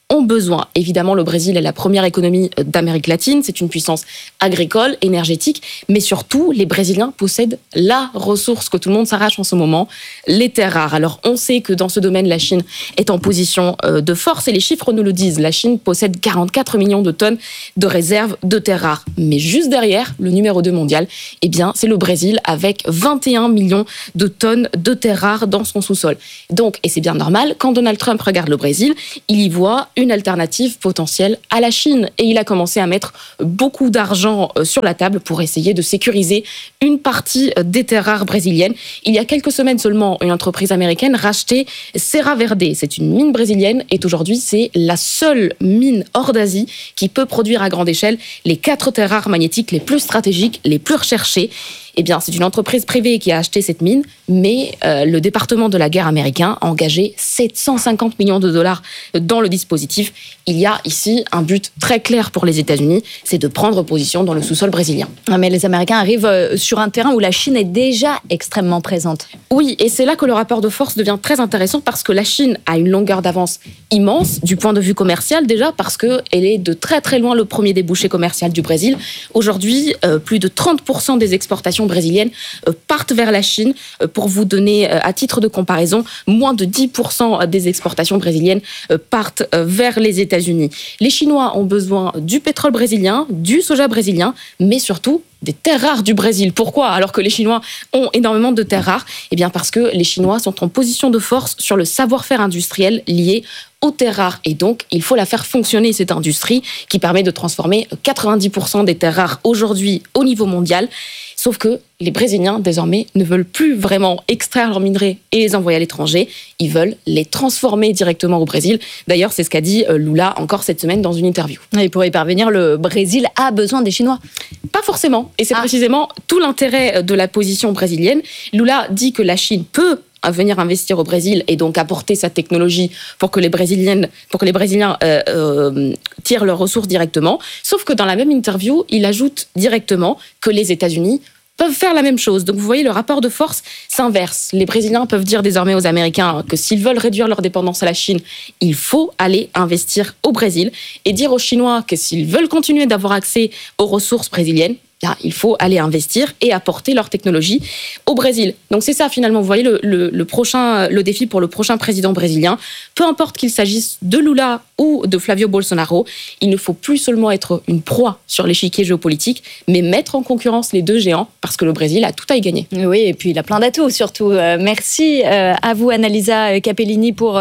ont besoin. Évidemment, le Brésil est la première économie d'Amérique latine, c'est une puissance agricole, énergétique, mais surtout, les Brésiliens possèdent la ressource que tout le monde s'arrache en ce moment, les terres rares. Alors, on sait que dans ce domaine, la Chine est en position de force, et les chiffres nous le disent. La Chine possède quarante-quatre millions de tonnes de réserves de terres rares. Mais juste derrière, le numéro deux mondial, eh bien, c'est le Brésil, avec vingt et un millions de tonnes de terres rares dans son sous-sol. Donc, et c'est bien normal, quand Donald Trump regarde le Brésil, il y voit une alternative potentielle à la Chine. Et il a commencé à mettre beaucoup d'argent sur la table pour essayer de sécuriser une partie des terres rares brésiliennes. Il y a quelques semaines seulement, une entreprise américaine rachetait Serra Verde. C'est une mine brésilienne et aujourd'hui, c'est la seule mine hors d'Asie qui peut produire à grande échelle les quatre terres rares magnétiques les plus stratégiques, les plus recherchées. Eh bien, c'est une entreprise privée qui a acheté cette mine, mais euh, le département de la guerre américain a engagé sept cent cinquante millions de dollars dans le dispositif. Il y a ici un but très clair pour les États-Unis, c'est de prendre position dans le sous-sol brésilien. Mais les Américains arrivent sur un terrain où la Chine est déjà extrêmement présente. Oui, et c'est là que le rapport de force devient très intéressant parce que la Chine a une longueur d'avance immense du point de vue commercial déjà parce qu'elle est de très très loin le premier débouché commercial du Brésil. Aujourd'hui, euh, plus de trente pour cent des exportations brésiliennes euh, partent vers la Chine. Euh, pour vous donner euh, à titre de comparaison, moins de dix pour cent des exportations brésiliennes euh, partent euh, vers les États-Unis. Les Chinois ont besoin du pétrole brésilien, du soja brésilien, mais surtout des terres rares du Brésil. Pourquoi ? Alors que les Chinois ont énormément de terres rares, eh bien parce que les Chinois sont en position de force sur le savoir-faire industriel lié aux terres rares. Et donc, il faut la faire fonctionner, cette industrie, qui permet de transformer quatre-vingt-dix pour cent des terres rares aujourd'hui au niveau mondial. Sauf que les Brésiliens, désormais, ne veulent plus vraiment extraire leurs minerais et les envoyer à l'étranger. Ils veulent les transformer directement au Brésil. D'ailleurs, c'est ce qu'a dit Lula encore cette semaine dans une interview. Et pour y parvenir, le Brésil a besoin des Chinois ? Pas forcément. Et c'est ah. précisément tout l'intérêt de la position brésilienne. Lula dit que la Chine peut à venir investir au Brésil et donc apporter sa technologie pour que les Brésiliennes, pour que les Brésiliens euh, euh, tirent leurs ressources directement. Sauf que dans la même interview, il ajoute directement que les États-Unis peuvent faire la même chose. Donc vous voyez, le rapport de force s'inverse. Les Brésiliens peuvent dire désormais aux Américains que s'ils veulent réduire leur dépendance à la Chine, il faut aller investir au Brésil et dire aux Chinois que s'ils veulent continuer d'avoir accès aux ressources brésiliennes, bien, il faut aller investir et apporter leur technologie au Brésil. Donc c'est ça finalement, vous voyez le, le, le, prochain, le défi pour le prochain président brésilien. Peu importe qu'il s'agisse de Lula ou de Flavio Bolsonaro, il ne faut plus seulement être une proie sur l'échiquier géopolitique, mais mettre en concurrence les deux géants parce que le Brésil a tout à y gagner. Oui, et puis il a plein d'atouts surtout. Euh, merci euh, à vous Annalisa Capellini pour euh,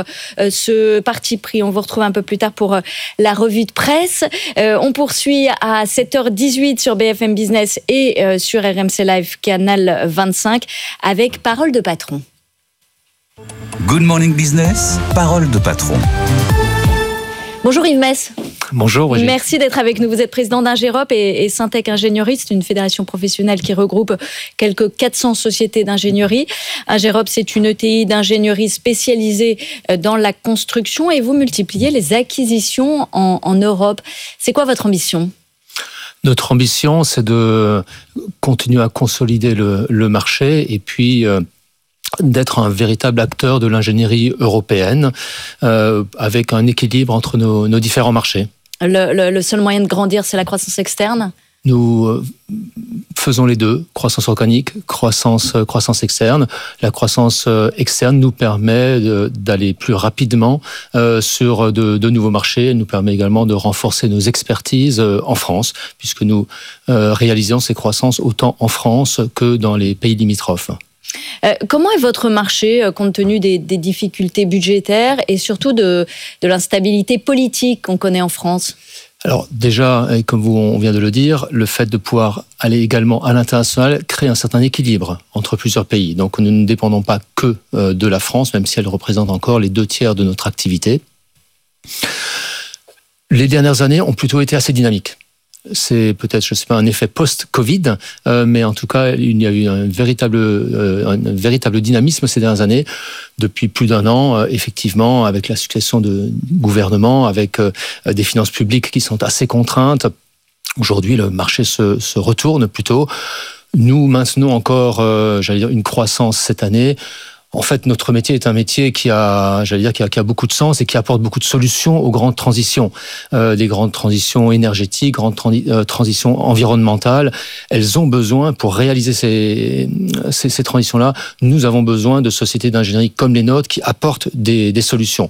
ce parti pris. On vous retrouve un peu plus tard pour euh, la revue de presse. Euh, on poursuit à sept heures dix-huit sur B F M Business et euh, sur R M C Live Canal vingt-cinq avec Parole de patron. Good Morning Business, Parole de patron. Bonjour Yves Mess. Bonjour Brigitte. Merci d'être avec nous. Vous êtes président d'Ingérop et, et Syntec Ingénierie. C'est une fédération professionnelle qui regroupe quelques quatre cents sociétés d'ingénierie. Ingérop, c'est une E T I d'ingénierie spécialisée dans la construction et vous multipliez les acquisitions en, en Europe. C'est quoi votre ambition ? Notre ambition, c'est de continuer à consolider le, le marché et puis euh, d'être un véritable acteur de l'ingénierie européenne euh, avec un équilibre entre nos, nos différents marchés. Le, le, le seul moyen de grandir, c'est la croissance externe ? Nous faisons les deux, croissance organique, croissance, croissance externe. La croissance externe nous permet de, d'aller plus rapidement euh, sur de, de nouveaux marchés. Elle nous permet également de renforcer nos expertises en France, puisque nous euh, réalisons ces croissances autant en France que dans les pays limitrophes. Euh, comment est votre marché, compte tenu des, des difficultés budgétaires et surtout de, de l'instabilité politique qu'on connaît en France ? Alors déjà, comme vous, on vient de le dire, le fait de pouvoir aller également à l'international crée un certain équilibre entre plusieurs pays. Donc nous ne dépendons pas que de la France, même si elle représente encore les deux tiers de notre activité. Les dernières années ont plutôt été assez dynamiques. C'est peut-être, je ne sais pas, un effet post-Covid, euh, mais en tout cas, il y a eu un véritable, euh, un véritable dynamisme ces dernières années. Depuis plus d'un an, euh, effectivement, avec la succession de gouvernements, avec euh, des finances publiques qui sont assez contraintes. Aujourd'hui, le marché se, se retourne plutôt. Nous maintenons encore, euh, j'allais dire, une croissance cette année En fait, notre métier est un métier qui a, j'allais dire, qui a, qui a beaucoup de sens et qui apporte beaucoup de solutions aux grandes transitions, euh, des grandes transitions énergétiques, grandes trans- euh, transitions environnementales. Elles ont besoin, pour réaliser ces, ces, ces transitions-là, nous avons besoin de sociétés d'ingénierie comme les nôtres qui apportent des, des solutions.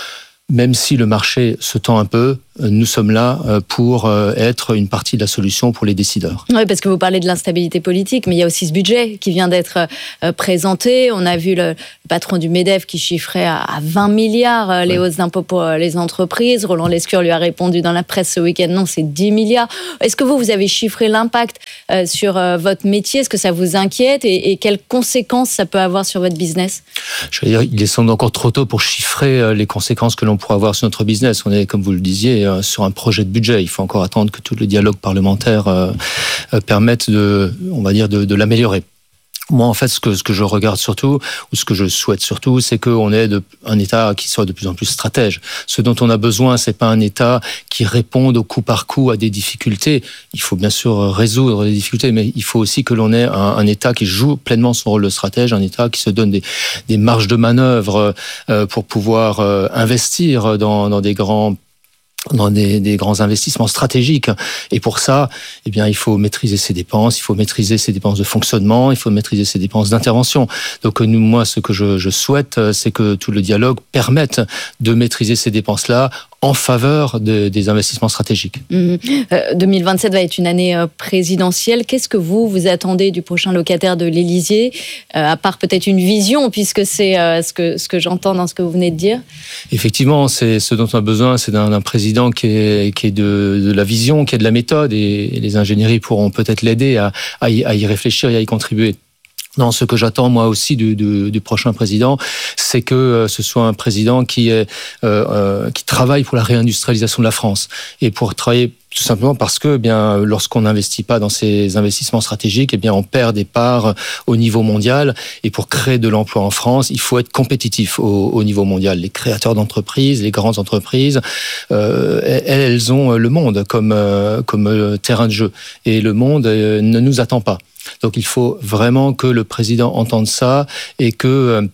Même si le marché se tend un peu, nous sommes là pour être une partie de la solution pour les décideurs. Oui, parce que vous parlez de l'instabilité politique, mais il y a aussi ce budget qui vient d'être présenté. On a vu le patron du MEDEF qui chiffrait à vingt milliards les ouais. hausses d'impôts pour les entreprises. Roland Lescure lui a répondu dans la presse ce week-end, non, c'est dix milliards. Est-ce que vous, vous avez chiffré l'impact sur votre métier? Est-ce que ça vous inquiète et, et quelles conséquences ça peut avoir sur votre business? Je veux dire, il est sans doute encore trop tôt pour chiffrer les conséquences que l'on pourra avoir sur notre business. On est, comme vous le disiez, sur un projet de budget. Il faut encore attendre que tout le dialogue parlementaire euh, permette de, on va dire, de, de l'améliorer. Moi, en fait, ce que, ce que je regarde surtout, ou ce que je souhaite surtout, c'est qu'on ait de, un État qui soit de plus en plus stratège. Ce dont on a besoin, c'est pas un État qui réponde au coup par coup à des difficultés. Il faut bien sûr résoudre les difficultés, mais il faut aussi que l'on ait un, un État qui joue pleinement son rôle de stratège, un État qui se donne des, des marges de manœuvre euh, pour pouvoir euh, investir dans, dans des grands dans des, des grands investissements stratégiques. Et pour ça, eh bien, il faut maîtriser ses dépenses, il faut maîtriser ses dépenses de fonctionnement, il faut maîtriser ses dépenses d'intervention. Donc, nous, moi, ce que je, je souhaite, c'est que tout le dialogue permette de maîtriser ces dépenses-là en faveur de, des investissements stratégiques. Mmh. Euh, deux mille vingt-sept va être une année présidentielle. Qu'est-ce que vous, vous attendez du prochain locataire de l'Élysée, euh, à part peut-être une vision, puisque c'est euh, ce que, ce que j'entends dans ce que vous venez de dire? Effectivement, c'est ce dont on a besoin, c'est d'un, d'un président qui est, qui est de, de la vision, qui est de la méthode, et, et les ingénieries pourront peut-être l'aider à, à, y, à y réfléchir et à y contribuer. Non, ce que j'attends moi aussi du, du, du prochain président, c'est que euh, ce soit un président qui est euh, euh, qui travaille pour la réindustrialisation de la France, et pour travailler tout simplement parce que, eh bien, lorsqu'on n'investit pas dans ces investissements stratégiques, eh bien, on perd des parts au niveau mondial. Et pour créer de l'emploi en France, il faut être compétitif au, au niveau mondial. Les créateurs d'entreprises, les grandes entreprises, euh, elles, elles ont le monde comme euh, comme terrain de jeu, et le monde euh, ne nous attend pas. Donc, il faut vraiment que le président entende ça et que euh,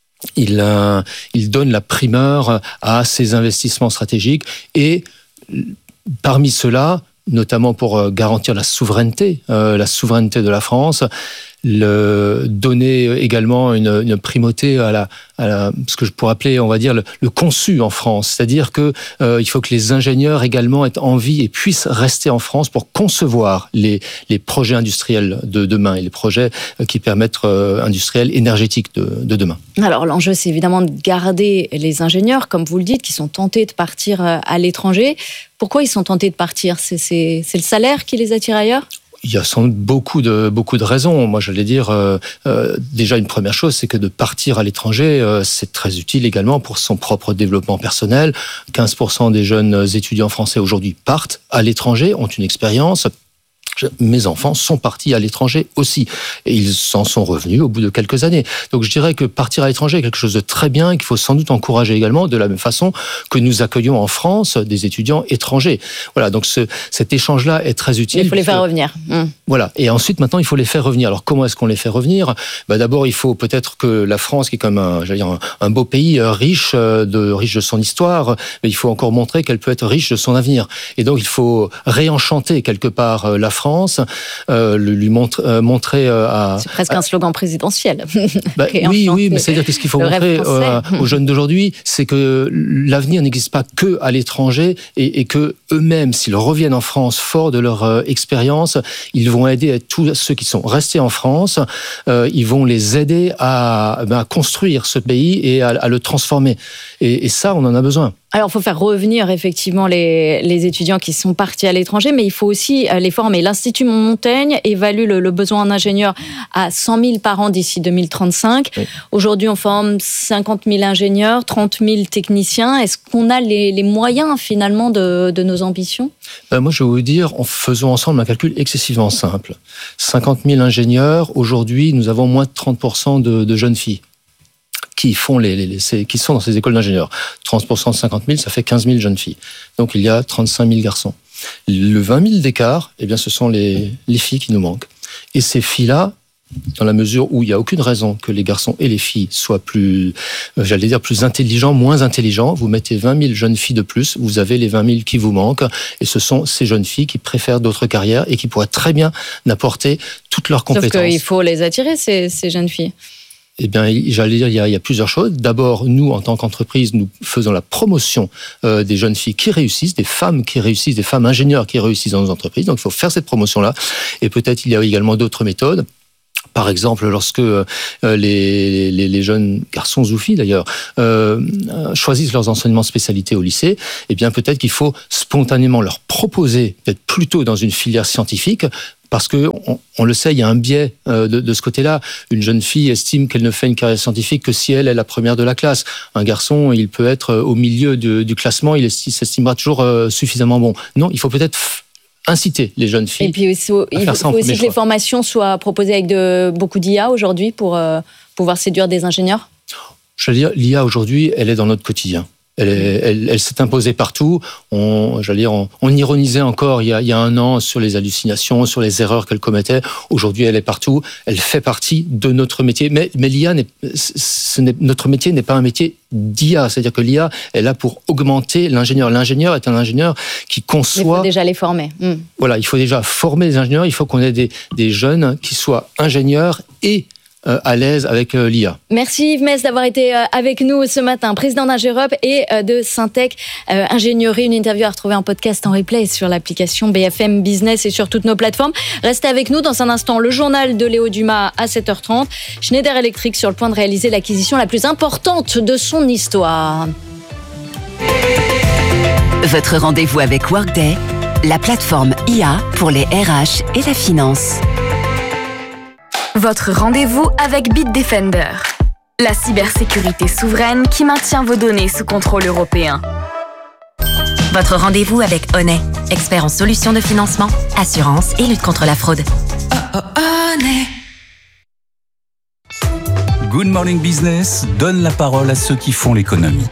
il euh, il donne la primeur à ces investissements stratégiques, et parmi ceux-là, notamment pour garantir la souveraineté, euh, la souveraineté de la France, le, donner également une, une primauté à la, à la, ce que je pourrais appeler, on va dire, le, le conçu en France. C'est-à-dire que euh, il faut que les ingénieurs également aient envie et puissent rester en France pour concevoir les, les projets industriels de demain et les projets qui permettent euh, industriels énergétiques de, de demain. Alors l'enjeu, c'est évidemment de garder les ingénieurs, comme vous le dites, qui sont tentés de partir à l'étranger. Pourquoi ils sont tentés de partir? C'est, c'est, c'est le salaire qui les attire ailleurs? Il y a sans doute beaucoup de, beaucoup de raisons. Moi, j'allais dire, euh, euh, déjà, une première chose, c'est que de partir à l'étranger, euh, c'est très utile également pour son propre développement personnel. quinze pour cent des jeunes étudiants français aujourd'hui partent à l'étranger, ont une expérience. Mes enfants sont partis à l'étranger aussi, et ils s'en sont revenus au bout de quelques années. Donc je dirais que partir à l'étranger est quelque chose de très bien, qu'il faut sans doute encourager également, de la même façon que nous accueillons en France des étudiants étrangers. Voilà, donc ce, cet échange-là est très utile. Il faut les faire revenir. Mmh. Voilà, et ensuite maintenant il faut les faire revenir. Alors comment est-ce qu'on les fait revenir? Bah, d'abord il faut peut-être que la France, qui est comme un, j'allais dire, un, un beau pays euh, riche de riche de son histoire, mais il faut encore montrer qu'elle peut être riche de son avenir. Et donc il faut réenchanter quelque part euh, la France. France, euh, lui montre, euh, montrer euh, à... C'est presque un slogan présidentiel. Bah, oui, oui, mais c'est-à-dire qu'est-ce qu'il faut montrer euh, aux jeunes d'aujourd'hui, c'est que l'avenir n'existe pas que à l'étranger, et, et que eux-mêmes, s'ils reviennent en France forts de leur euh, expérience, ils vont aider tous ceux qui sont restés en France, euh, ils vont les aider à, ben, à construire ce pays et à, à le transformer. Et, et ça, on en a besoin. Alors, il faut faire revenir effectivement les, les étudiants qui sont partis à l'étranger, mais il faut aussi les former. L'Institut Montaigne évalue le, le besoin en ingénieurs à cent mille par an d'ici deux mille trente-cinq. Oui. Aujourd'hui, on forme cinquante mille ingénieurs, trente mille techniciens. Est-ce qu'on a les, les moyens finalement de, de nos ambitions? Ben moi, je vais vous dire, en faisons ensemble un calcul excessivement simple. cinquante mille ingénieurs, aujourd'hui, nous avons moins de trente pour cent de, de jeunes filles qui font les, les, les qui sont dans ces écoles d'ingénieurs. trente pour cent de cinquante mille, ça fait quinze mille jeunes filles. Donc il y a trente-cinq mille garçons. Le vingt mille d'écart, eh bien ce sont les, les filles qui nous manquent. Et ces filles-là, dans la mesure où il n'y a aucune raison que les garçons et les filles soient plus, euh, j'allais dire, plus intelligents, moins intelligents. Vous mettez vingt mille jeunes filles de plus, vous avez les vingt mille qui vous manquent, et ce sont ces jeunes filles qui préfèrent d'autres carrières et qui pourraient très bien apporter toutes leurs compétences. Sauf qu'il faut les attirer, ces, ces jeunes filles. Eh bien, j'allais dire, il y, a, il y a plusieurs choses. D'abord, nous, en tant qu'entreprise, nous faisons la promotion euh, des jeunes filles qui réussissent, des femmes qui réussissent, des femmes ingénieurs qui réussissent dans nos entreprises. Donc, il faut faire cette promotion-là. Et peut-être, il y a également d'autres méthodes. Par exemple, lorsque euh, les, les, les jeunes garçons ou filles d'ailleurs euh, choisissent leurs enseignements de spécialité au lycée, eh bien peut-être qu'il faut spontanément leur proposer d'être plutôt dans une filière scientifique. Parce que on, on le sait, il y a un biais euh, de, de ce côté-là. Une jeune fille estime qu'elle ne fait une carrière scientifique que si elle est la première de la classe. Un garçon, il peut être au milieu de, du classement, il s'estimera toujours euh, suffisamment bon. Non, il faut peut-être f- inciter les jeunes filles. Et puis aussi, il faut, faut aussi que les formations soient proposées avec de, beaucoup d'I A aujourd'hui pour euh, pouvoir séduire des ingénieurs. Je veux dire, l'I A aujourd'hui, elle est dans notre quotidien. Elle, est, elle, elle s'est imposée partout. On, j'allais dire, on, on ironisait encore il y, a, il y a un an sur les hallucinations, sur les erreurs qu'elle commettait. Aujourd'hui, elle est partout. Elle fait partie de notre métier. Mais, mais l'I A, n'est, ce n'est, notre métier n'est pas un métier d'I A. C'est-à-dire que l'I A est là pour augmenter l'ingénieur. L'ingénieur est un ingénieur qui conçoit... Il faut déjà les former. Mmh. Voilà, il faut déjà former les ingénieurs. Il faut qu'on ait des, des jeunes qui soient ingénieurs et Euh, à l'aise avec euh, l'I A. Merci Yves Mess d'avoir été euh, avec nous ce matin, président d'Ingérop et euh, de Syntec euh, Ingénierie. Une interview à retrouver en podcast en replay sur l'application B F M Business et sur toutes nos plateformes. Restez avec nous dans un instant, le journal de Léo Dumas à sept heures trente. Schneider Electric sur le point de réaliser l'acquisition la plus importante de son histoire. Votre rendez-vous avec Workday, la plateforme I A pour les R H et la finance. Votre rendez-vous avec Bitdefender, la cybersécurité souveraine qui maintient vos données sous contrôle européen. Votre rendez-vous avec Honnet, expert en solutions de financement, assurance et lutte contre la fraude. Oh, oh, Honnet. Good Morning Business donne la parole à ceux qui font l'économie.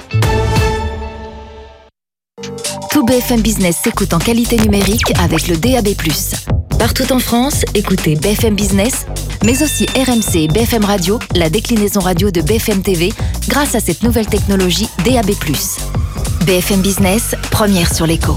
Tout B F M Business s'écoute en qualité numérique avec le D A B plus. Partout en France, écoutez B F M Business, mais aussi R M C et B F M Radio, la déclinaison radio de B F M T V, grâce à cette nouvelle technologie D A B plus. B F M Business, première sur l'écho.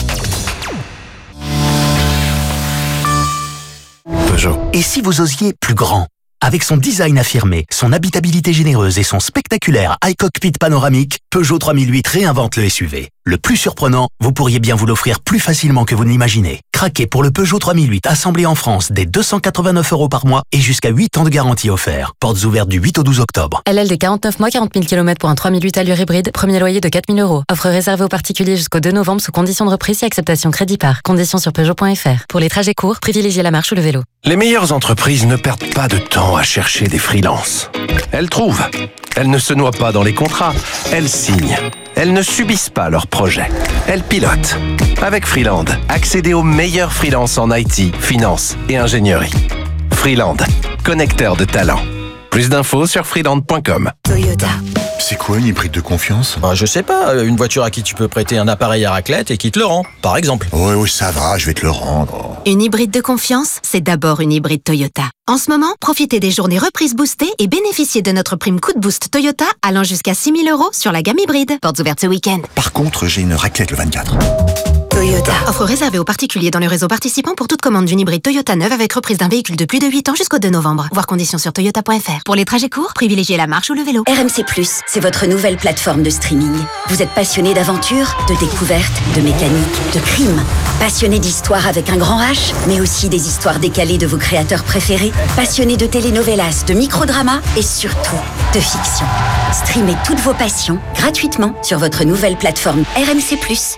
Peugeot. Et si vous osiez plus grand ? Avec son design affirmé, son habitabilité généreuse et son spectaculaire iCockpit panoramique, Peugeot trois mille huit réinvente le S U V. Le plus surprenant, vous pourriez bien vous l'offrir plus facilement que vous ne l'imaginez. Craquez pour le Peugeot trois mille huit assemblé en France dès deux cent quatre-vingt-neuf euros par mois et jusqu'à huit ans de garantie offert. Portes ouvertes du huit au douze octobre. L L D quarante-neuf mois, quarante mille kilomètres pour un trois mille huit allure hybride, premier loyer de quatre mille euros. Offre réservée aux particuliers jusqu'au deux novembre sous conditions de reprise et acceptation crédit par. Conditions sur Peugeot point F R. Pour les trajets courts, privilégiez la marche ou le vélo. Les meilleures entreprises ne perdent pas de temps à chercher des freelances. Elles trouvent. Elles ne se noient pas dans les contrats. Elles signent. Elles ne subissent pas leurs projets. Elles pilotent. Avec Freeland, accédez aux meilleurs freelances en I T, finance et ingénierie. Freeland, connecteur de talents. Plus d'infos sur freeland point com. Toyota. C'est quoi une hybride de confiance ? Bah, je sais pas, une voiture à qui tu peux prêter un appareil à raclette et qui te le rend, par exemple. Oui, oui, ça va, je vais te le rendre. Une hybride de confiance, c'est d'abord une hybride Toyota. En ce moment, profitez des journées reprises boostées et bénéficiez de notre prime coup de boost Toyota allant jusqu'à six mille euros sur la gamme hybride. Portes ouvertes ce week-end. Par contre, j'ai une raclette le vingt-quatre. Toyota. Offre réservée aux particuliers dans le réseau participant pour toute commande d'une hybride Toyota neuve avec reprise d'un véhicule de plus de huit ans jusqu'au deux novembre. Voir conditions sur toyota point F R. Pour les trajets courts, privilégiez la marche ou le vélo. R M C plus, c'est votre nouvelle plateforme de streaming. Vous êtes passionné d'aventure, de découverte, de mécanique, de crime. Passionné d'histoire avec un grand H, mais aussi des histoires décalées de vos créateurs préférés. Passionné de telenovelas, de microdramas et surtout de fiction. Streamez toutes vos passions gratuitement sur votre nouvelle plateforme R M C plus.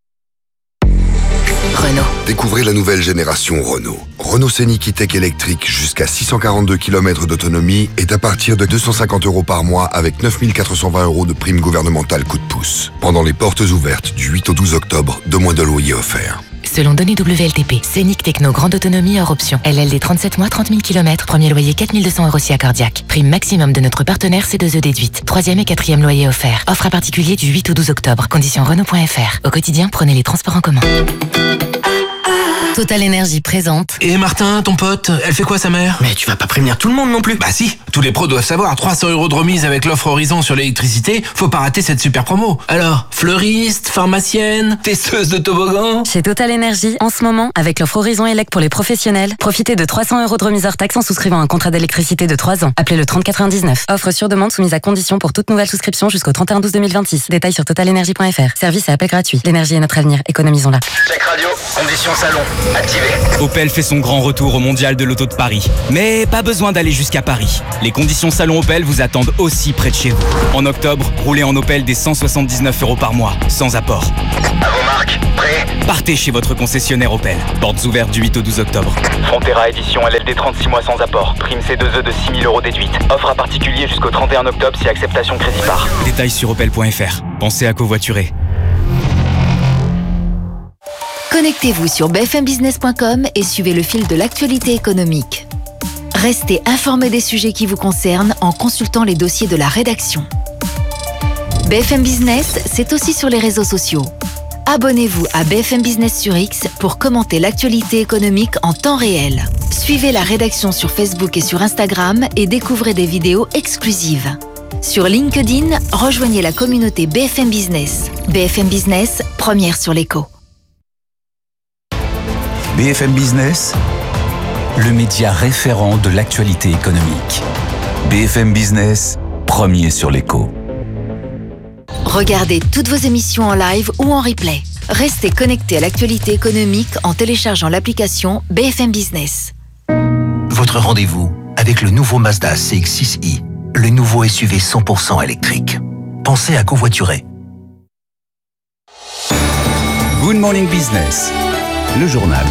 Renault. Découvrez la nouvelle génération Renault. Renault Scénic E-Tech électrique jusqu'à six cent quarante-deux kilomètres d'autonomie est à partir de deux cent cinquante euros par mois avec neuf mille quatre cent vingt euros de prime gouvernementale coup de pouce. Pendant les portes ouvertes du huit au douze octobre, deux mois de loyer offerts. Selon données W L T P, Scénic Techno grande autonomie hors option. L L D trente-sept mois, trente mille kilomètres, premier loyer quatre mille deux cents euros si accordiaque. Prime maximum de notre partenaire C deux E déduite. Troisième et quatrième loyer offert. Offre à particulier du huit au douze octobre. Conditions Renault point F R. Au quotidien, prenez les transports en commun. Total Énergie présente. Et Martin, ton pote, elle fait quoi sa mère? Mais tu vas pas prévenir tout le monde non plus. Bah si, tous les pros doivent savoir. trois cents euros de remise avec l'offre Horizon sur l'électricité, faut pas rater cette super promo. Alors, fleuriste, pharmacienne, testeuse de toboggan. Chez Total Énergie, en ce moment, avec l'offre Horizon Elec pour les professionnels, profitez de trois cents euros de remise hors taxe en souscrivant un contrat d'électricité de trois ans. Appelez le trente quatre-vingt-dix-neuf. Offre sur demande soumise à condition pour toute nouvelle souscription jusqu'au trente et un douze deux mille vingt-six. Détails sur total énergie point f r. Service et appel gratuit. L'énergie est notre avenir. Économisons-la. Check radio, conditions salon, activé. Opel fait son grand retour au Mondial de l'Auto de Paris. Mais pas besoin d'aller jusqu'à Paris. Les conditions salon Opel vous attendent aussi près de chez vous. En octobre, roulez en Opel des cent soixante-dix-neuf euros par mois, sans apport. À vos marques, prêt? Partez chez votre concessionnaire Opel. Portes ouvertes du huit au douze octobre. Frontera édition L L D trente-six mois sans apport. Prime C deux E de six mille euros déduite. Offre à particulier jusqu'au trente et un octobre si acceptation crédit par. Détails sur opel point f r. Pensez à covoiturer. Connectez-vous sur b f m business point com et suivez le fil de l'actualité économique. Restez informé des sujets qui vous concernent en consultant les dossiers de la rédaction. B F M Business, c'est aussi sur les réseaux sociaux. Abonnez-vous à B F M Business sur X pour commenter l'actualité économique en temps réel. Suivez la rédaction sur Facebook et sur Instagram et découvrez des vidéos exclusives. Sur LinkedIn, rejoignez la communauté B F M Business. B F M Business, première sur l'écho. B F M Business, le média référent de l'actualité économique. B F M Business, premier sur l'écho. Regardez toutes vos émissions en live ou en replay. Restez connectés à l'actualité économique en téléchargeant l'application B F M Business. Votre rendez-vous avec le nouveau Mazda C X six i, le nouveau S U V cent pour cent électrique. Pensez à covoiturer. Good Morning Business, le journal.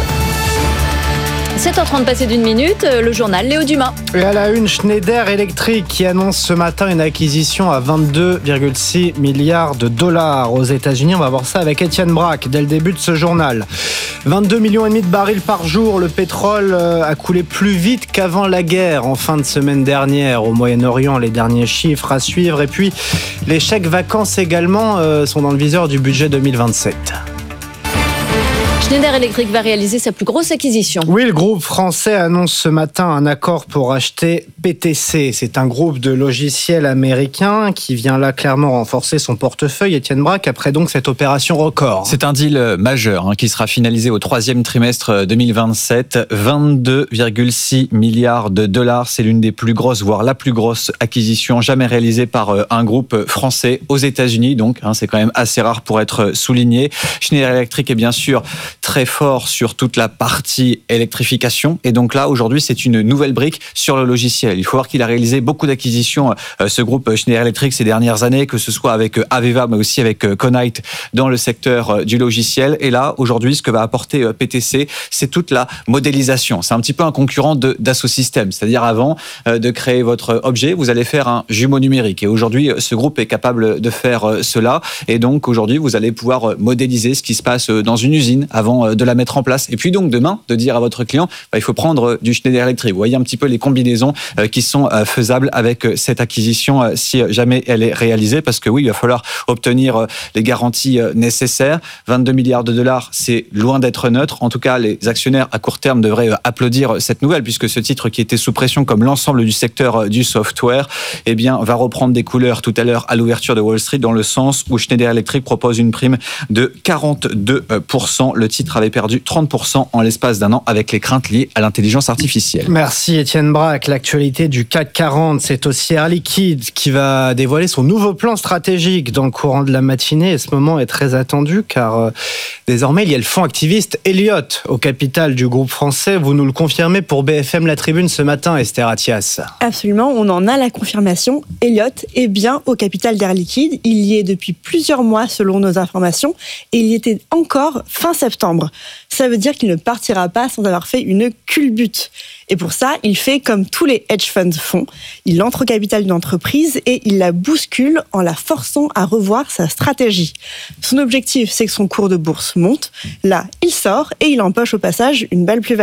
sept heures trente passé d'une minute, le journal Léo Dumas. Et à la une, Schneider Electric qui annonce ce matin une acquisition à vingt-deux virgule six milliards de dollars aux États-Unis. On va voir ça avec Étienne Braque dès le début de ce journal. vingt-deux millions et demi de barils par jour. Le pétrole a coulé plus vite qu'avant la guerre en fin de semaine dernière au Moyen-Orient. Les derniers chiffres à suivre. Et puis les chèques vacances également euh, sont dans le viseur du budget deux mille vingt-sept. Schneider Electric va réaliser sa plus grosse acquisition. Oui, le groupe français annonce ce matin un accord pour acheter P T C. C'est un groupe de logiciels américain qui vient là clairement renforcer son portefeuille. Étienne Braque, après donc cette opération record. C'est un deal majeur hein, qui sera finalisé au troisième trimestre deux mille vingt-sept. vingt-deux virgule six milliards de dollars. C'est l'une des plus grosses, voire la plus grosse acquisition jamais réalisée par un groupe français aux États-Unis. Donc, hein, c'est quand même assez rare pour être souligné. Schneider Electric est bien sûr très fort sur toute la partie électrification. Et donc là, aujourd'hui, c'est une nouvelle brique sur le logiciel. Il faut voir qu'il a réalisé beaucoup d'acquisitions, euh, ce groupe Schneider Electric, ces dernières années, que ce soit avec Aveva, mais aussi avec euh, Conite dans le secteur euh, du logiciel. Et là, aujourd'hui, ce que va apporter euh, P T C, c'est toute la modélisation. C'est un petit peu un concurrent de, Dassault Systèmes. C'est-à-dire, avant euh, de créer votre objet, vous allez faire un jumeau numérique. Et aujourd'hui, ce groupe est capable de faire euh, cela. Et donc, aujourd'hui, vous allez pouvoir modéliser ce qui se passe dans une usine avant de la mettre en place. Et puis donc demain, de dire à votre client, bah, il faut prendre du Schneider Electric. Vous voyez un petit peu les combinaisons euh, qui sont euh, faisables avec euh, cette acquisition euh, si jamais elle est réalisée, parce que oui, il va falloir obtenir euh, les garanties euh, nécessaires. vingt-deux milliards de dollars, c'est loin d'être neutre. En tout cas, les actionnaires à court terme devraient euh, applaudir cette nouvelle, puisque ce titre qui était sous pression comme l'ensemble du secteur euh, du software, eh bien, va reprendre des couleurs tout à l'heure à l'ouverture de Wall Street, dans le sens où Schneider Electric propose une prime de quarante-deux pour cent. Le titre avait perdu trente pour cent en l'espace d'un an avec les craintes liées à l'intelligence artificielle. Merci Étienne Braque. L'actualité du C A C quarante, c'est aussi Air Liquide qui va dévoiler son nouveau plan stratégique dans le courant de la matinée. Et ce moment est très attendu car euh, désormais il y a le fonds activiste Elliott au capital du groupe français. Vous nous le confirmez pour B F M La Tribune ce matin, Esther Attias. Absolument, on en a la confirmation. Elliott est bien au capital d'Air Liquide. Il y est depuis plusieurs mois selon nos informations et il y était encore fin septembre. Ça veut dire qu'il ne partira pas sans avoir fait une culbute. Et pour ça, il fait comme tous les hedge funds font. Il entre au capital d'une entreprise et il la bouscule en la forçant à revoir sa stratégie. Son objectif, c'est que son cours de bourse monte. Là, il sort et il empoche au passage une belle plus-value.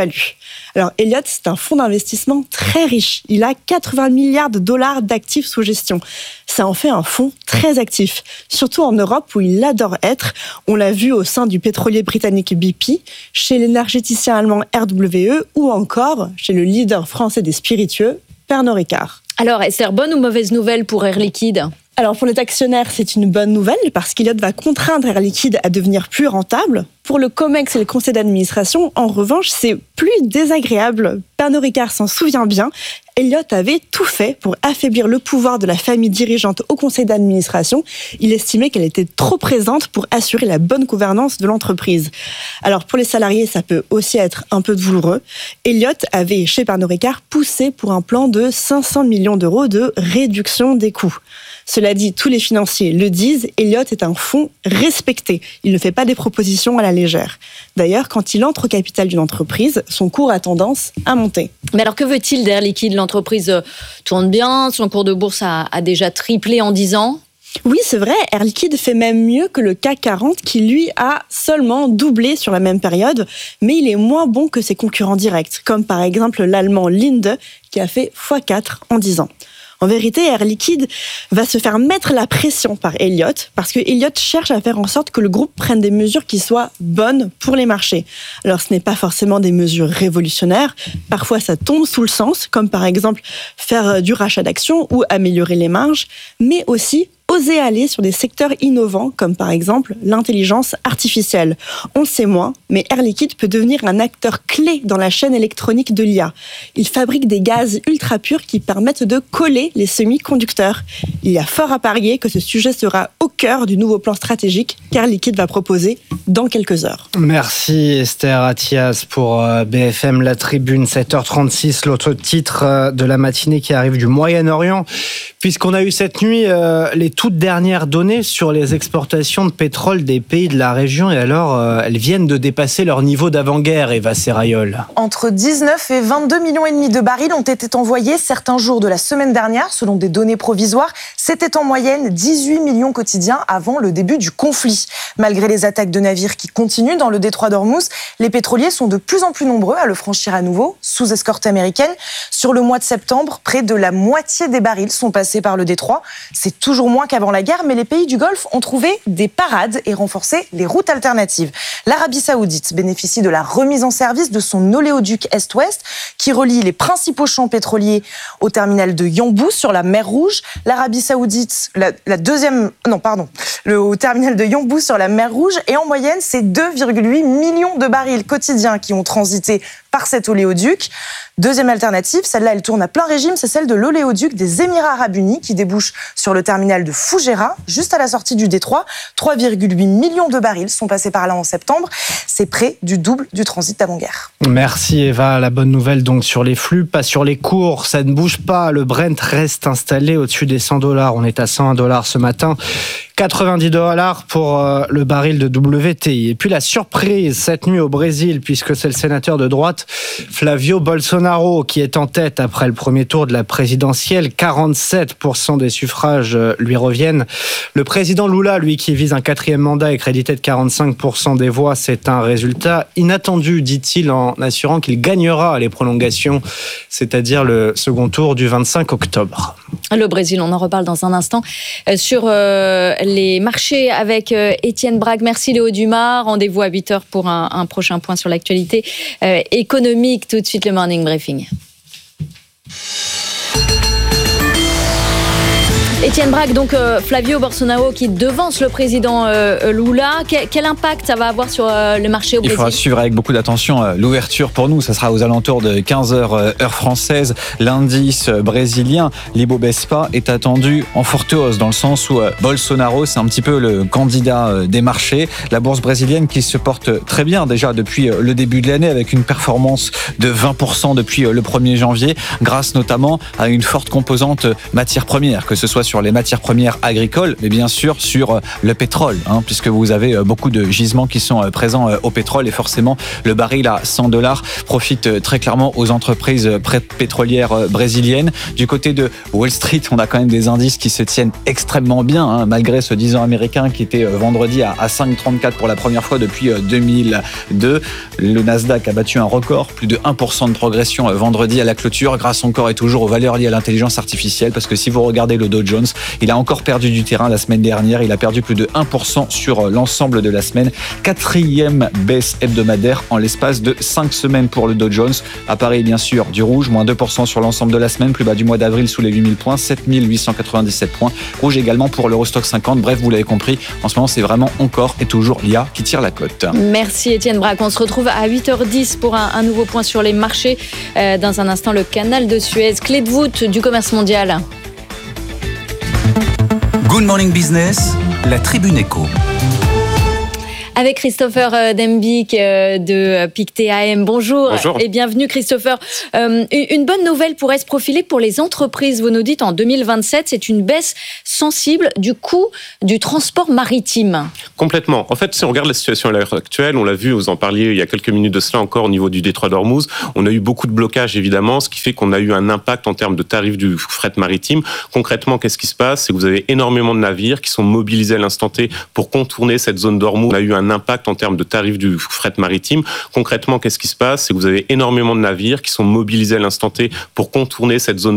Alors Elliott, c'est un fonds d'investissement très riche. Il a quatre-vingts milliards de dollars d'actifs sous gestion. Ça en fait un fonds très actif, surtout en Europe où il adore être. On l'a vu au sein du pétrolier britannique B P, chez l'énergéticien allemand R W E ou encore chez le leader français des spiritueux, Pernod Ricard. Alors, Esther, bonne ou mauvaise nouvelle pour Air Liquide ? Alors pour les actionnaires, c'est une bonne nouvelle parce qu'Elliott va contraindre Air Liquide à devenir plus rentable. Pour le COMEX et le conseil d'administration, en revanche, c'est plus désagréable. Pernod Ricard s'en souvient bien. Elliott avait tout fait pour affaiblir le pouvoir de la famille dirigeante au conseil d'administration. Il estimait qu'elle était trop présente pour assurer la bonne gouvernance de l'entreprise. Alors pour les salariés, ça peut aussi être un peu douloureux. Elliott avait, chez Pernod Ricard, poussé pour un plan de cinq cents millions d'euros de réduction des coûts. Cela dit, tous les financiers le disent, Elliott est un fonds respecté. Il ne fait pas des propositions à la légère. D'ailleurs, quand il entre au capital d'une entreprise, son cours a tendance à monter. Mais alors que veut-il d'Air Liquide ? L'entreprise tourne bien, son cours de bourse a, a déjà triplé en dix ans. Oui, c'est vrai, Air Liquide fait même mieux que le C A C quarante qui, lui, a seulement doublé sur la même période, mais il est moins bon que ses concurrents directs, comme par exemple l'allemand Linde qui a fait fois quatre en dix ans. En vérité, Air Liquide va se faire mettre la pression par Elliott parce que Elliott cherche à faire en sorte que le groupe prenne des mesures qui soient bonnes pour les marchés. Alors, ce n'est pas forcément des mesures révolutionnaires. Parfois, ça tombe sous le sens, comme par exemple faire du rachat d'actions ou améliorer les marges, mais aussi oser aller sur des secteurs innovants, comme par exemple l'intelligence artificielle. On le sait moins, mais Air Liquide peut devenir un acteur clé dans la chaîne électronique de l'I A. Il fabrique des gaz ultra purs qui permettent de coller les semi-conducteurs. Il y a fort à parier que ce sujet sera au cœur du nouveau plan stratégique qu'Air Liquide va proposer dans quelques heures. Merci Esther Attias pour B F M La Tribune, sept heures trente-six, l'autre titre de la matinée qui arrive du Moyen-Orient, puisqu'on a eu cette nuit euh, les toutes dernières données sur les exportations de pétrole des pays de la région, et alors euh, elles viennent de dépasser leur niveau d'avant-guerre, Eva Serrayol. Entre dix-neuf et vingt-deux millions et demi de barils ont été envoyés certains jours de la semaine dernière, selon des données provisoires. C'était en moyenne dix-huit millions quotidiens avant le début du conflit. Malgré les attaques de navires qui continuent dans le détroit d'Ormuz, les pétroliers sont de plus en plus nombreux à le franchir à nouveau, sous escorte américaine. Sur le mois de septembre, près de la moitié des barils sont passés par le détroit. C'est toujours moins qu'avant la guerre, mais les pays du Golfe ont trouvé des parades et renforcé les routes alternatives. L'Arabie Saoudite bénéficie de la remise en service de son oléoduc Est-Ouest qui relie les principaux champs pétroliers au terminal de Yanbu sur la mer Rouge. L'Arabie Saoudite, la, la deuxième, non pardon, le au terminal de Yanbu sur la mer Rouge, et en moyenne, c'est deux virgule huit millions de barils quotidiens qui ont transité par cet oléoduc. Deuxième alternative, celle-là, elle tourne à plein régime, c'est celle de l'oléoduc des Émirats Arabes Unis qui débouche sur le terminal de Fougera, juste à la sortie du détroit. trois virgule huit millions de barils sont passés par là en septembre. C'est près du double du transit d'avant-guerre. Merci Eva. La bonne nouvelle donc sur les flux, pas sur les cours. Ça ne bouge pas. Le Brent reste installé au-dessus des cent dollars. On est à cent un dollars ce matin. quatre-vingt-dix dollars pour le baril de W T I. Et puis la surprise cette nuit au Brésil, puisque c'est le sénateur de droite Flavio Bolsonaro qui est en tête après le premier tour de la présidentielle. quarante-sept pour cent des suffrages lui reviennent. Le président Lula, lui, qui vise un quatrième mandat, est crédité de quarante-cinq pour cent des voix. C'est un résultat inattendu, dit-il, en assurant qu'il gagnera les prolongations, c'est-à-dire le second tour du vingt-cinq octobre. Le Brésil, on en reparle dans un instant. Euh, sur euh, les marchés avec euh, Étienne Braque. Merci Léo Dumas. Rendez-vous à huit heures pour un, un prochain point sur l'actualité euh, économique. Tout de suite, le Morning Briefing. Étienne Braque, donc euh, Flavio Bolsonaro qui devance le président euh, Lula. Quel, quel impact ça va avoir sur euh, le marché au Brésil ? Il faudra suivre avec beaucoup d'attention euh, l'ouverture pour nous. Ça sera aux alentours de quinze heures euh, heure française. L'indice euh, brésilien, l'Ibovespa, est attendu en forte hausse dans le sens où euh, Bolsonaro, c'est un petit peu le candidat euh, des marchés. La bourse brésilienne qui se porte très bien déjà depuis euh, le début de l'année avec une performance de vingt pour cent depuis euh, le premier janvier grâce notamment à une forte composante euh, matière première, que ce soit sur les matières premières agricoles, mais bien sûr sur le pétrole, hein, puisque vous avez beaucoup de gisements qui sont présents au pétrole et forcément le baril à cent dollars profite très clairement aux entreprises pétrolières brésiliennes. Du côté de Wall Street, on a quand même des indices qui se tiennent extrêmement bien, hein, malgré ce dix ans américain qui était vendredi à cinq virgule trente-quatre pour la première fois depuis deux mille deux. Le Nasdaq a battu un record, plus de un pour cent de progression vendredi à la clôture, grâce encore et toujours aux valeurs liées à l'intelligence artificielle, parce que si vous regardez le Dow Jones, il a encore perdu du terrain la semaine dernière, il a perdu plus de un pour cent sur l'ensemble de la semaine, quatrième baisse hebdomadaire en l'espace de cinq semaines pour le Dow Jones. À Paris, bien sûr, du rouge, moins deux pour cent sur l'ensemble de la semaine, plus bas du mois d'avril sous les huit mille points, sept mille huit cent quatre-vingt-dix-sept points, rouge également pour l'Eurostock cinquante. Bref, vous l'avez compris, en ce moment, c'est vraiment encore et toujours l'I A qui tire la cote. Merci Étienne Braque. On se retrouve à huit heures dix pour un, un nouveau point sur les marchés. Euh, dans un instant, le canal de Suez, clé de voûte du commerce mondial. Good Morning Business, la Tribune Éco. Avec Christopher Dembick de Pictet A M. Bonjour, Bonjour et bienvenue Christopher. Euh, une bonne nouvelle pourrait se profiler pour les entreprises. Vous nous dites en deux mille vingt-sept, c'est une baisse sensible du coût du transport maritime. Complètement. En fait, si on regarde la situation à l'heure actuelle, on l'a vu, vous en parliez il y a quelques minutes de cela encore au niveau du détroit d'Ormuz, on a eu beaucoup de blocages évidemment, ce qui fait qu'on a eu un impact en termes de tarifs du fret maritime. Concrètement, qu'est-ce qui se passe? C'est que vous avez énormément de navires qui sont mobilisés à l'instant T pour contourner cette zone d'Ormuz. On a eu un impact en termes de tarifs du fret maritime. Concrètement, qu'est-ce qui se passe? C'est que vous avez énormément de navires qui sont mobilisés à l'instant T pour contourner cette zone